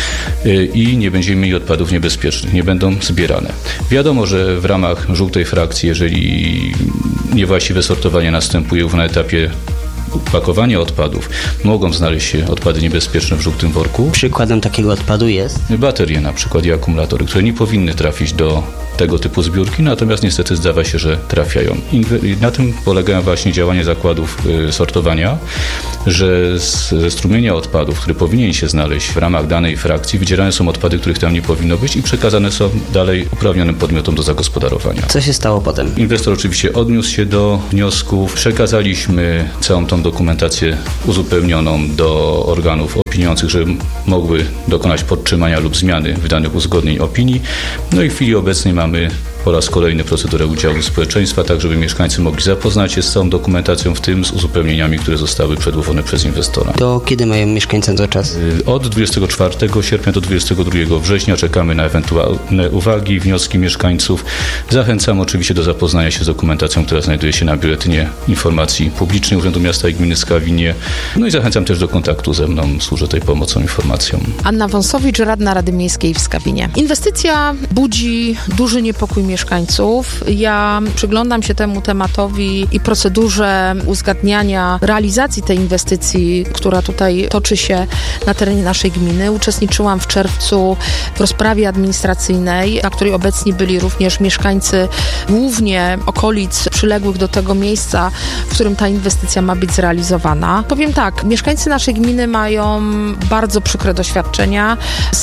i nie będziemy mieli odpadów niebezpiecznych, nie będą zbierane. Wiadomo, że w ramach żółtej frakcji, jeżeli niewłaściwe sortowanie następuje już na etapie pakowania odpadów, mogą znaleźć się odpady niebezpieczne w żółtym worku. Przykładem takiego odpadu jest? Baterie na przykład i akumulatory, które nie powinny trafić do tego typu zbiórki, natomiast niestety zdawa się, że trafiają. I na tym polegają właśnie działania zakładów y, sortowania, że z, ze strumienia odpadów, który powinien się znaleźć w ramach danej frakcji, wydzielane są odpady, których tam nie powinno być i przekazane są dalej uprawnionym podmiotom do zagospodarowania. Co się stało potem? Inwestor oczywiście odniósł się do wniosków. Przekazaliśmy całą tą dokumentację uzupełnioną do organów opiniujących, żeby mogły dokonać podtrzymania lub zmiany wydanych uzgodnień opinii. No i w chwili obecnej mamy po raz kolejny procedurę udziału społeczeństwa, tak żeby mieszkańcy mogli zapoznać się z całą dokumentacją, w tym z uzupełnieniami, które zostały przedłożone przez inwestora. To kiedy mają mieszkańcy na to czas? Od dwudziestego czwartego sierpnia do dwudziestego drugiego września czekamy na ewentualne uwagi, wnioski mieszkańców. Zachęcam oczywiście do zapoznania się z dokumentacją, która znajduje się na Biuletynie Informacji Publicznej Urzędu Miasta i Gminy Skawinie. No i zachęcam też do kontaktu ze mną. Służę tutaj pomocą, informacją. Anna Wąsowicz, radna Rady Miejskiej w Skawinie. Inwestycja budzi duży niepokój mieszkańców. Ja przyglądam się temu tematowi i procedurze uzgadniania realizacji tej inwestycji, która tutaj toczy się na terenie naszej gminy. Uczestniczyłam w czerwcu w rozprawie administracyjnej, na której obecni byli również mieszkańcy głównie okolic przyległych do tego miejsca, w którym ta inwestycja ma być zrealizowana. Powiem tak, mieszkańcy naszej gminy mają bardzo przykre doświadczenia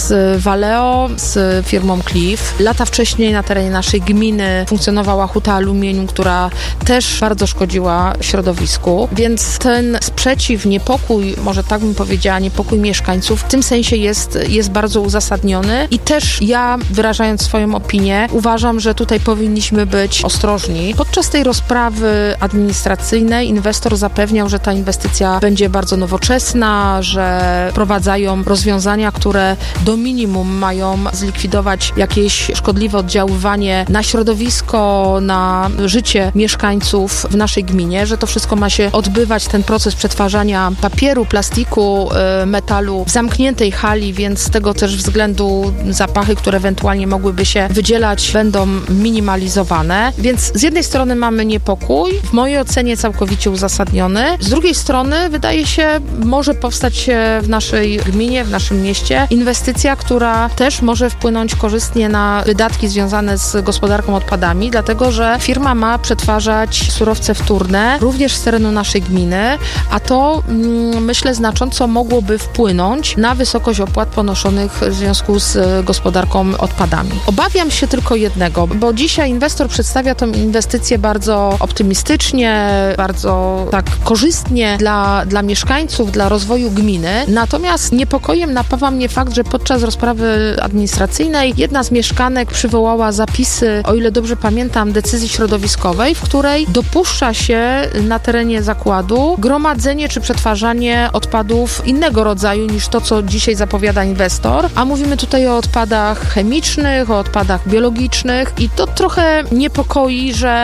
z Valeo, z firmą Cliff. Lata wcześniej na terenie naszej gminy funkcjonowała huta aluminium, która też bardzo szkodziła środowisku, więc ten sprzeciw, niepokój, może tak bym powiedziała, niepokój mieszkańców w tym sensie jest, jest bardzo uzasadniony i też ja, wyrażając swoją opinię, uważam, że tutaj powinniśmy być ostrożni. Podczas tej rozprawy administracyjnej inwestor zapewniał, że ta inwestycja będzie bardzo nowoczesna, że wprowadzają rozwiązania, które do minimum mają zlikwidować jakieś szkodliwe oddziaływanie na środowisko, na życie mieszkańców w naszej gminie, że to wszystko ma się odbywać, ten proces przetwarzania papieru, plastiku, metalu w zamkniętej hali, więc z tego też względu zapachy, które ewentualnie mogłyby się wydzielać, będą minimalizowane. Więc z jednej strony mamy niepokój, w mojej ocenie całkowicie uzasadniony, z drugiej strony wydaje się, może powstać w naszej gminie, w naszym mieście inwestycja, która też może wpłynąć korzystnie na wydatki związane z gospodarką odpadami, dlatego że firma ma przetwarzać surowce wtórne również z terenu naszej gminy, a to mm, myślę znacząco mogłoby wpłynąć na wysokość opłat ponoszonych w związku z gospodarką odpadami. Obawiam się tylko jednego, bo dzisiaj inwestor przedstawia tę inwestycję bardzo optymistycznie, bardzo tak korzystnie dla, dla mieszkańców, dla rozwoju gminy. Natomiast niepokojem napawa mnie fakt, że podczas rozprawy administracyjnej jedna z mieszkanek przywołała zapisy, o ile dobrze pamiętam, decyzji środowiskowej, w której dopuszcza się na terenie zakładu gromadzenie czy przetwarzanie odpadów innego rodzaju niż to, co dzisiaj zapowiada inwestor, a mówimy tutaj o odpadach chemicznych, o odpadach biologicznych i to trochę niepokoi, że z początku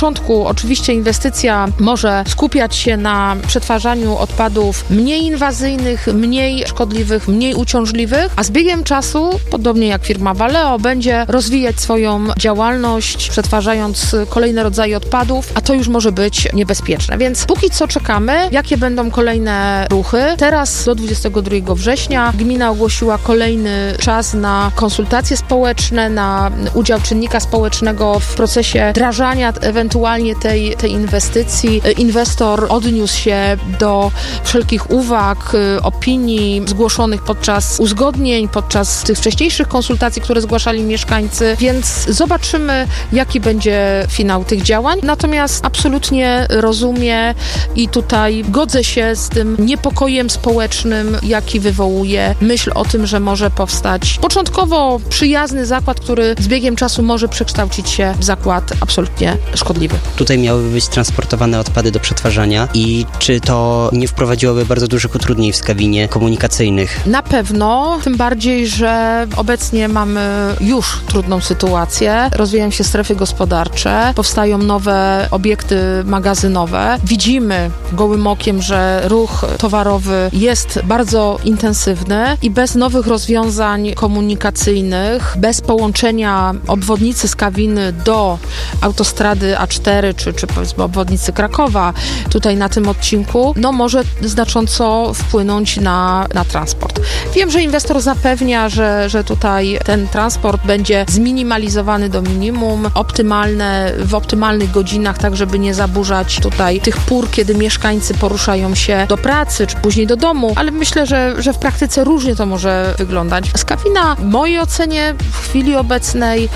początku oczywiście inwestycja może skupiać się na przetwarzaniu odpadów mniej inwazyjnych, mniej szkodliwych, mniej uciążliwych, a z biegiem czasu, podobnie jak firma Valeo, będzie rozwijać swoją działalność, przetwarzając kolejne rodzaje odpadów, a to już może być niebezpieczne. Więc póki co czekamy, jakie będą kolejne ruchy. Teraz do dwudziestego drugiego września gmina ogłosiła kolejny czas na konsultacje społeczne, na udział czynnika społecznego w procesie wdrażania ewentualnie tej, tej inwestycji. Inwestor odniósł się do wszelkich uwag, opinii zgłoszonych podczas uzgodnień, podczas tych wcześniejszych konsultacji, które zgłaszali mieszkańcy, więc zobaczymy, jaki będzie finał tych działań. Natomiast absolutnie rozumiem i tutaj godzę się z tym niepokojem społecznym, jaki wywołuje myśl o tym, że może powstać początkowo przyjazny zakład, który z biegiem czasu może przekształcić się w zakład absolutnie szkodliwy. Tutaj miałyby być transportowane odpady do przetwarzania i czy to nie wprowadziłoby bardzo dużych utrudnień w Skawinie komunikacyjnych? Na pewno, tym bardziej, że obecnie mamy już trudną sytuację. Rozwijają się strefy gospodarcze, powstają nowe obiekty magazynowe. Widzimy gołym okiem, że ruch towarowy jest bardzo intensywny i bez nowych rozwiązań komunikacyjnych, bez połączenia obwodnicy Skawiny do autostrady A cztery, czy, czy powiedzmy obwodnicy Krakowa, tutaj na tym odcinku, no może znacząco wpłynąć na, na transport. Wiem, że inwestor zapewnia, że, że tutaj ten transport będzie zminimalizowany do minimum, optymalne, w optymalnych godzinach, tak żeby nie zaburzać tutaj tych pór, kiedy mieszkańcy poruszają się do pracy, czy później do domu, ale myślę, że, że w praktyce różnie to może wyglądać. Skawina w mojej ocenie w chwili obecnej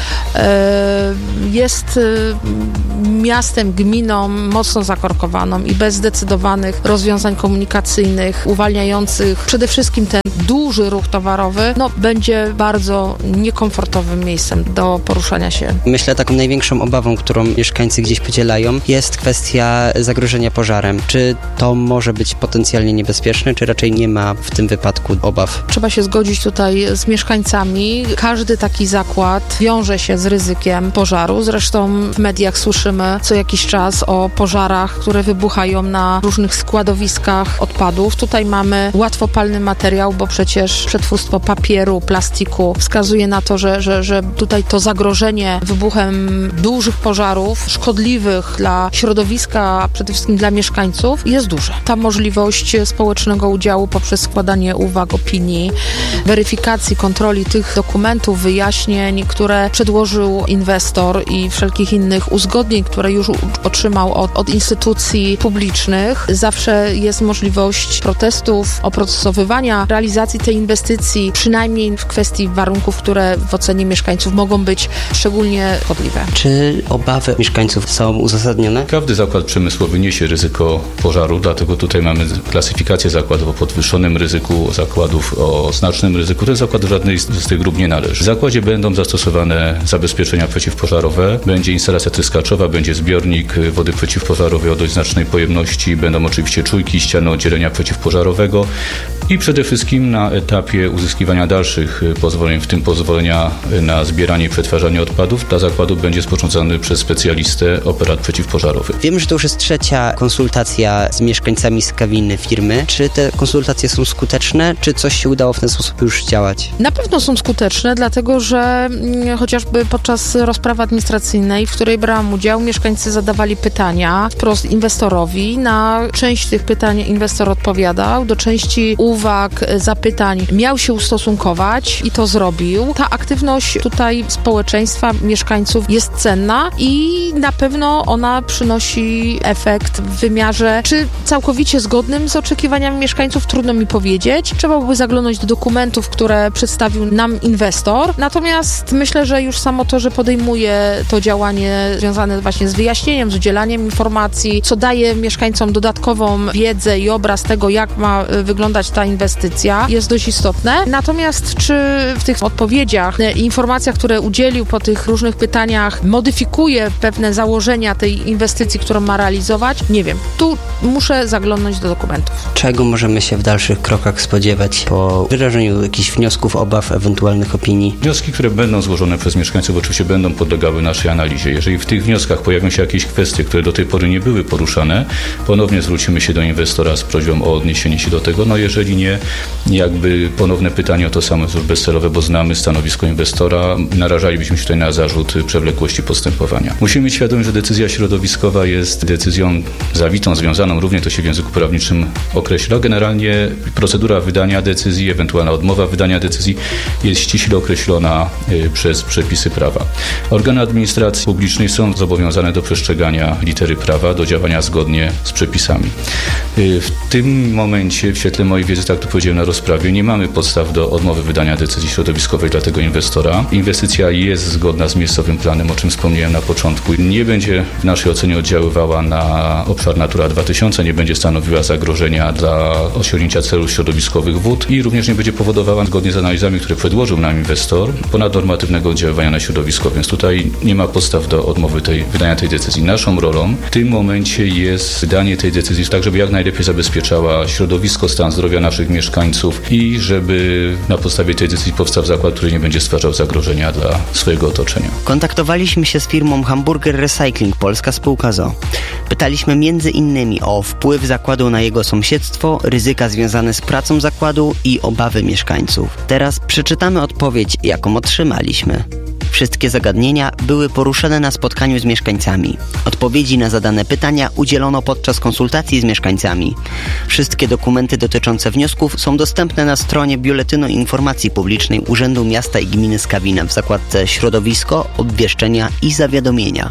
e, jest e, miastem, gminą mocno zakorkowaną i bez zdecydowanych rozwiązań komunikacyjnych uwalniających przede wszystkim ten duży ruch towarowy, no będzie bardzo niekomfortowym miejscem do poruszania się. Myślę, taką największą obawą, którą mieszkańcy gdzieś podzielają, jest kwestia zagrożenia pożarem. Czy to może być potencjalnie niebezpieczne, czy raczej nie ma w tym wypadku obaw? Trzeba się zgodzić tutaj z mieszkańcami. Każdy taki zakład wiąże się z ryzykiem pożaru. Zresztą w mediach słyszymy co jakiś czas o pożarach, które wybuchają na różnych składowiskach odpadów. Tutaj mamy łatwopalny materiał, bo przecież przetwórstwo papieru, plastiku wskazuje na to, że, że, że tutaj to zagrożenie wybuchem dużych pożarów, szkodliwych dla środowiska, a przede wszystkim dla mieszkańców, jest duże. Ta możliwość społecznego udziału poprzez składanie uwag, opinii, weryfikacji, kontroli tych dokumentów, wyjaśnień, które przedłożył inwestor i wszelkich innych uzgodnień, które już otrzymał od, od instytucji publicznych. Zawsze jest możliwość protestów, oprocesowywania realizacji tej inwestycji, przynajmniej w kwestii warunków, które w ocenie mieszkańców mogą być szczególnie szkodliwe. Czy obawy mieszkańców są uzasadnione? Każdy zakład przemysłowy niesie ryzyko pożaru, dlatego tutaj mamy klasyfikację zakładów o podwyższonym ryzyku, zakładów o znacznym ryzyku. Ten zakład do żadnej z tych grup nie należy. W zakładzie będą zastosowane zabezpieczenia przeciwpożarowe, będzie instalacja tryskaczowa, będzie zbiornik wody przeciwpożarowej o dość znacznej pojemności, będą oczywiście czujki, ściany oddzielenia przeciwpożarowego i przede wszystkim na etapie uzyskiwania dalszych pozwoleń, w tym pozwolenia na zbieranie i przetwarzanie odpadów, dla zakładu będzie sporządzany przez specjalistę operat przeciwpożarowy. Wiem, że to już jest trzecia konsultacja z mieszkańcami Skawiny firmy. Czy te konsultacje są skuteczne, czy coś się udało w ten sposób już działać? Na pewno są skuteczne, dlatego że mm, chociażby podczas rozprawy administracyjnej, w której brałam udział, mieszkańcy zadawali pytania wprost inwestorowi. Na część tych pytań inwestor odpowiadał, do części uwag, zapytań miał się ustosunkować i to zrobił. Ta aktywność tutaj społeczeństwa, mieszkańców jest cenna i na pewno ona przynosi efekt w wymiarze, czy całkowicie zgodnym z oczekiwaniami mieszkańców, trudno mi powiedzieć. Trzeba byłoby zaglądnąć do dokumentów, które przedstawił nam inwestor. Natomiast myślę, że już samo to, że podejmuje to działanie związane właśnie z wyjaśnieniem, z udzielaniem informacji, co daje mieszkańcom dodatkową wiedzę i obraz tego, jak ma wyglądać ta ta inwestycja, jest dość istotne. Natomiast czy w tych odpowiedziach i informacjach, które udzielił po tych różnych pytaniach, modyfikuje pewne założenia tej inwestycji, którą ma realizować? Nie wiem. Tu muszę zaglądnąć do dokumentów. Czego możemy się w dalszych krokach spodziewać po wyrażeniu jakichś wniosków, obaw, ewentualnych opinii? Wnioski, które będą złożone przez mieszkańców, oczywiście będą podlegały naszej analizie. Jeżeli w tych wnioskach pojawią się jakieś kwestie, które do tej pory nie były poruszane, ponownie zwrócimy się do inwestora z prośbą o odniesienie się do tego. No jeżeli nie, jakby ponowne pytanie o to samo jest już bezcelowe, bo znamy stanowisko inwestora, narażalibyśmy się tutaj na zarzut przewlekłości postępowania. Musimy mieć świadomość, że decyzja środowiskowa jest decyzją zawitą, związaną, równie to się w języku prawniczym określa. Generalnie procedura wydania decyzji, ewentualna odmowa wydania decyzji jest ściśle określona y, przez przepisy prawa. Organy administracji publicznej są zobowiązane do przestrzegania litery prawa, do działania zgodnie z przepisami. Y, w tym momencie, w świetle mojej wiedzy, tak jak powiedziałem na rozprawie, nie mamy podstaw do odmowy wydania decyzji środowiskowej dla tego inwestora. Inwestycja jest zgodna z miejscowym planem, o czym wspomniałem na początku. Nie będzie w naszej ocenie oddziaływała na obszar Natura dwa tysiące, nie będzie stanowiła zagrożenia dla osiągnięcia celów środowiskowych wód i również nie będzie powodowała, zgodnie z analizami, które przedłożył nam inwestor, ponadnormatywnego oddziaływania na środowisko, więc tutaj nie ma podstaw do odmowy tej, wydania tej decyzji. Naszą rolą w tym momencie jest wydanie tej decyzji tak, żeby jak najlepiej zabezpieczała środowisko, stan zdrowia naszych mieszkańców i żeby na podstawie tej decyzji powstał zakład, który nie będzie stwarzał zagrożenia dla swojego otoczenia. Kontaktowaliśmy się z firmą Hamburger Recycling, polska spółka z o o. Pytaliśmy między innymi o wpływ zakładu na jego sąsiedztwo, ryzyka związane z pracą zakładu i obawy mieszkańców. Teraz przeczytamy odpowiedź, jaką otrzymaliśmy. Wszystkie zagadnienia były poruszane na spotkaniu z mieszkańcami. Odpowiedzi na zadane pytania udzielono podczas konsultacji z mieszkańcami. Wszystkie dokumenty dotyczące wniosków są dostępne na stronie Biuletynu Informacji Publicznej Urzędu Miasta i Gminy Skawina w zakładce Środowisko, Obwieszczenia i Zawiadomienia.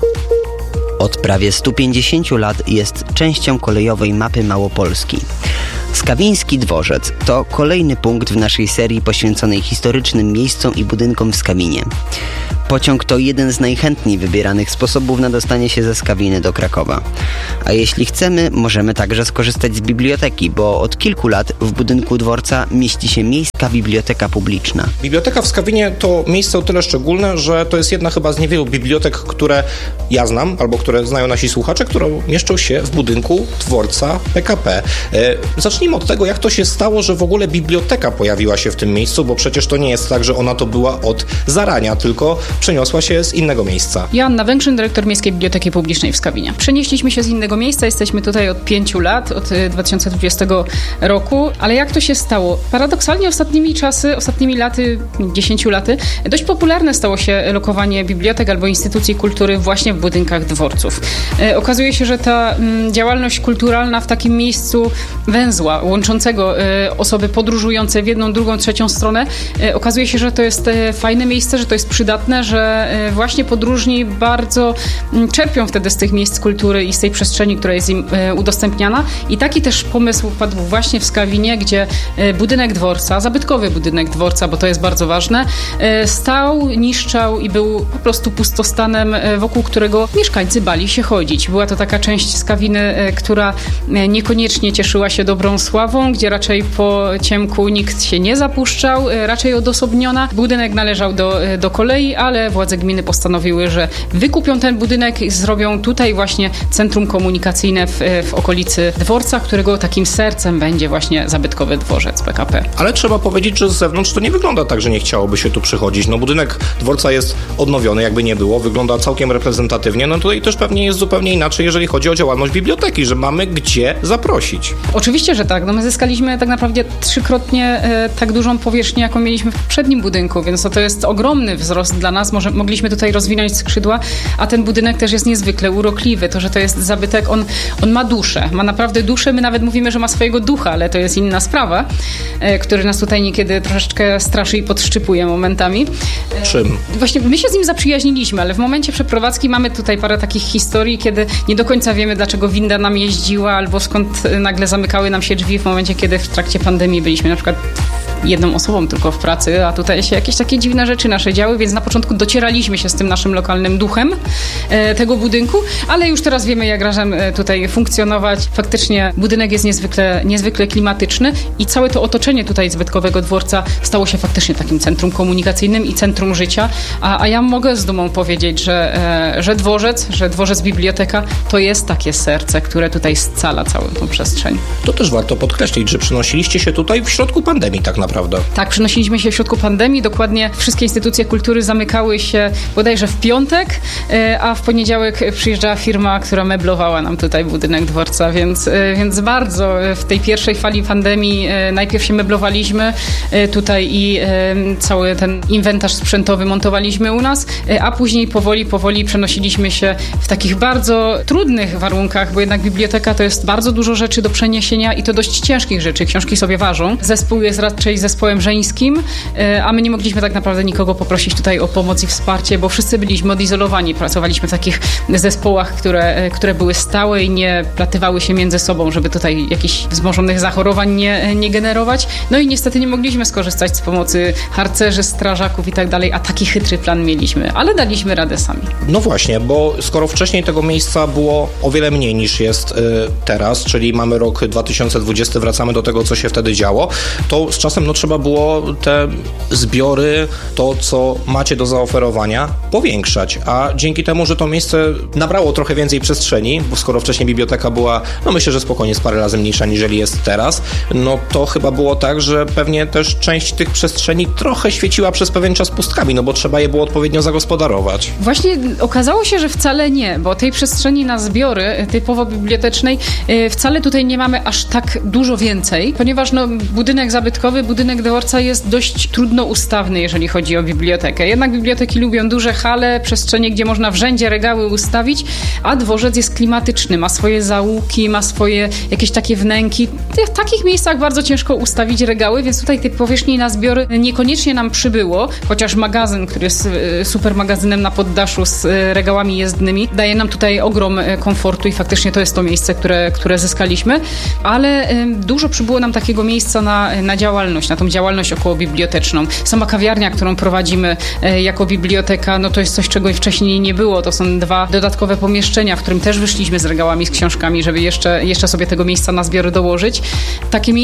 Od prawie stu pięćdziesięciu lat jest częścią kolejowej mapy Małopolski. Skawiński Dworzec to kolejny punkt w naszej serii poświęconej historycznym miejscom i budynkom w Skawinie. Pociąg to jeden z najchętniej wybieranych sposobów na dostanie się ze Skawiny do Krakowa. A jeśli chcemy, możemy także skorzystać z biblioteki, bo od kilku lat w budynku dworca mieści się Miejska Biblioteka Publiczna. Biblioteka w Skawinie to miejsce o tyle szczególne, że to jest jedna chyba z niewielu bibliotek, które ja znam, albo które znają nasi słuchacze, które mieszczą się w budynku dworca P K P. E, zacznijmy od tego, jak to się stało, że w ogóle biblioteka pojawiła się w tym miejscu, bo przecież to nie jest tak, że ona to była od zarania, tylko przeniosła się z innego miejsca. Joanna Węgrzyn, dyrektor Miejskiej Biblioteki Publicznej w Skawinie. Przenieśliśmy się z innego miejsca, jesteśmy tutaj od pięciu lat, od dwa tysiące dwudziestego roku, ale jak to się stało? Paradoksalnie ostatnimi czasy, ostatnimi laty, dziesięciu laty, dość popularne stało się lokowanie bibliotek albo instytucji kultury właśnie w budynkach dworców. E, okazuje się, że ta m, działalność kulturalna w takim miejscu węzła, łączącego e, osoby podróżujące w jedną, drugą, trzecią stronę, e, okazuje się, że to jest e, fajne miejsce, że to jest przydatne, że właśnie podróżni bardzo czerpią wtedy z tych miejsc kultury i z tej przestrzeni, która jest im udostępniana. I taki też pomysł padł właśnie w Skawinie, gdzie budynek dworca, zabytkowy budynek dworca, bo to jest bardzo ważne, stał, niszczał i był po prostu pustostanem, wokół którego mieszkańcy bali się chodzić. Była to taka część Skawiny, która niekoniecznie cieszyła się dobrą sławą, gdzie raczej po ciemku nikt się nie zapuszczał, raczej odosobniona. Budynek należał do, do kolei, ale władze gminy postanowiły, że wykupią ten budynek i zrobią tutaj właśnie centrum komunikacyjne w, w okolicy dworca, którego takim sercem będzie właśnie zabytkowy dworzec P K P. Ale trzeba powiedzieć, że z zewnątrz to nie wygląda tak, że nie chciałoby się tu przychodzić. No budynek dworca jest odnowiony, jakby nie było, wygląda całkiem reprezentatywnie. No tutaj też pewnie jest zupełnie inaczej, jeżeli chodzi o działalność biblioteki, że mamy gdzie zaprosić. Oczywiście, że tak. No my zyskaliśmy tak naprawdę trzykrotnie e, tak dużą powierzchnię, jaką mieliśmy w poprzednim budynku, więc to, to jest ogromny wzrost dla nas. Może mogliśmy tutaj rozwinąć skrzydła, a ten budynek też jest niezwykle urokliwy. To, że to jest zabytek, on, on ma duszę. Ma naprawdę duszę. My nawet mówimy, że ma swojego ducha, ale to jest inna sprawa, e, który nas tutaj niekiedy troszeczkę straszy i podszczypuje momentami. E, Czym? Właśnie my się z nim zaprzyjaźniliśmy, ale w momencie przeprowadzki mamy tutaj parę takich historii, kiedy nie do końca wiemy, dlaczego winda nam jeździła, albo skąd nagle zamykały nam się drzwi w momencie, kiedy w trakcie pandemii byliśmy na przykład jedną osobą tylko w pracy, a tutaj się jakieś takie dziwne rzeczy nasze działy, więc na początku docieraliśmy się z tym naszym lokalnym duchem e, tego budynku, ale już teraz wiemy, jak razem tutaj funkcjonować. Faktycznie budynek jest niezwykle, niezwykle klimatyczny i całe to otoczenie tutaj Zabytkowego Dworca stało się faktycznie takim centrum komunikacyjnym i centrum życia, a, a ja mogę z dumą powiedzieć, że, e, że dworzec, że dworzec biblioteka to jest takie serce, które tutaj scala całą tą przestrzeń. To też warto podkreślić, że przynosiliście się tutaj w środku pandemii tak naprawdę. Tak, przynosiliśmy się w środku pandemii, dokładnie wszystkie instytucje kultury zamykały się bodajże w piątek, a w poniedziałek przyjeżdżała firma, która meblowała nam tutaj budynek dworca, więc, więc bardzo w tej pierwszej fali pandemii najpierw się meblowaliśmy tutaj i cały ten inwentarz sprzętowy montowaliśmy u nas, a później powoli, powoli przenosiliśmy się w takich bardzo trudnych warunkach, bo jednak biblioteka to jest bardzo dużo rzeczy do przeniesienia i to dość ciężkich rzeczy. Książki sobie ważą. Zespół jest raczej zespołem żeńskim, a my nie mogliśmy tak naprawdę nikogo poprosić tutaj o pomoc i wsparcie, bo wszyscy byliśmy odizolowani. Pracowaliśmy w takich zespołach, które, które były stałe i nie platywały się między sobą, żeby tutaj jakichś wzmożonych zachorowań nie, nie generować. No i niestety nie mogliśmy skorzystać z pomocy harcerzy, strażaków i tak dalej, a taki chytry plan mieliśmy, ale daliśmy radę sami. No właśnie, bo skoro wcześniej tego miejsca było o wiele mniej niż jest y, teraz, czyli mamy rok dwa tysiące dwudziesty, wracamy do tego, co się wtedy działo, to z czasem no, trzeba było te zbiory, to co macie do zaoferowania, powiększać, a dzięki temu, że to miejsce nabrało trochę więcej przestrzeni, bo skoro wcześniej biblioteka była, no myślę, że spokojnie z parę razy mniejsza niżeli jest teraz, no to chyba było tak, że pewnie też część tych przestrzeni trochę świeciła przez pewien czas pustkami, no bo trzeba je było odpowiednio zagospodarować. Właśnie okazało się, że wcale nie, bo tej przestrzeni na zbiory typowo bibliotecznej wcale tutaj nie mamy aż tak dużo więcej, ponieważ no, budynek zabytkowy, budynek dworca jest dość trudno ustawny, jeżeli chodzi o bibliotekę. Jednak biblioteki lubią duże hale, przestrzenie, gdzie można w rzędzie regały ustawić, a dworzec jest klimatyczny, ma swoje zaułki, ma swoje jakieś takie wnęki. W takich miejscach bardzo ciężko ustawić regały, więc tutaj tej powierzchni na zbiory niekoniecznie nam przybyło, chociaż magazyn, który jest super magazynem na poddaszu z regałami jezdnymi, daje nam tutaj ogrom komfortu i faktycznie to jest to miejsce, które, które zyskaliśmy, ale dużo przybyło nam takiego miejsca na, na działalność, na tą działalność okołobiblioteczną. Sama kawiarnia, którą prowadzimy jako biblioteka, no to jest coś, czego wcześniej nie było. To są dwa dodatkowe pomieszczenia, w którym też wyszliśmy z regałami, z książkami, żeby jeszcze, jeszcze sobie tego miejsca na zbiory dołożyć. Takie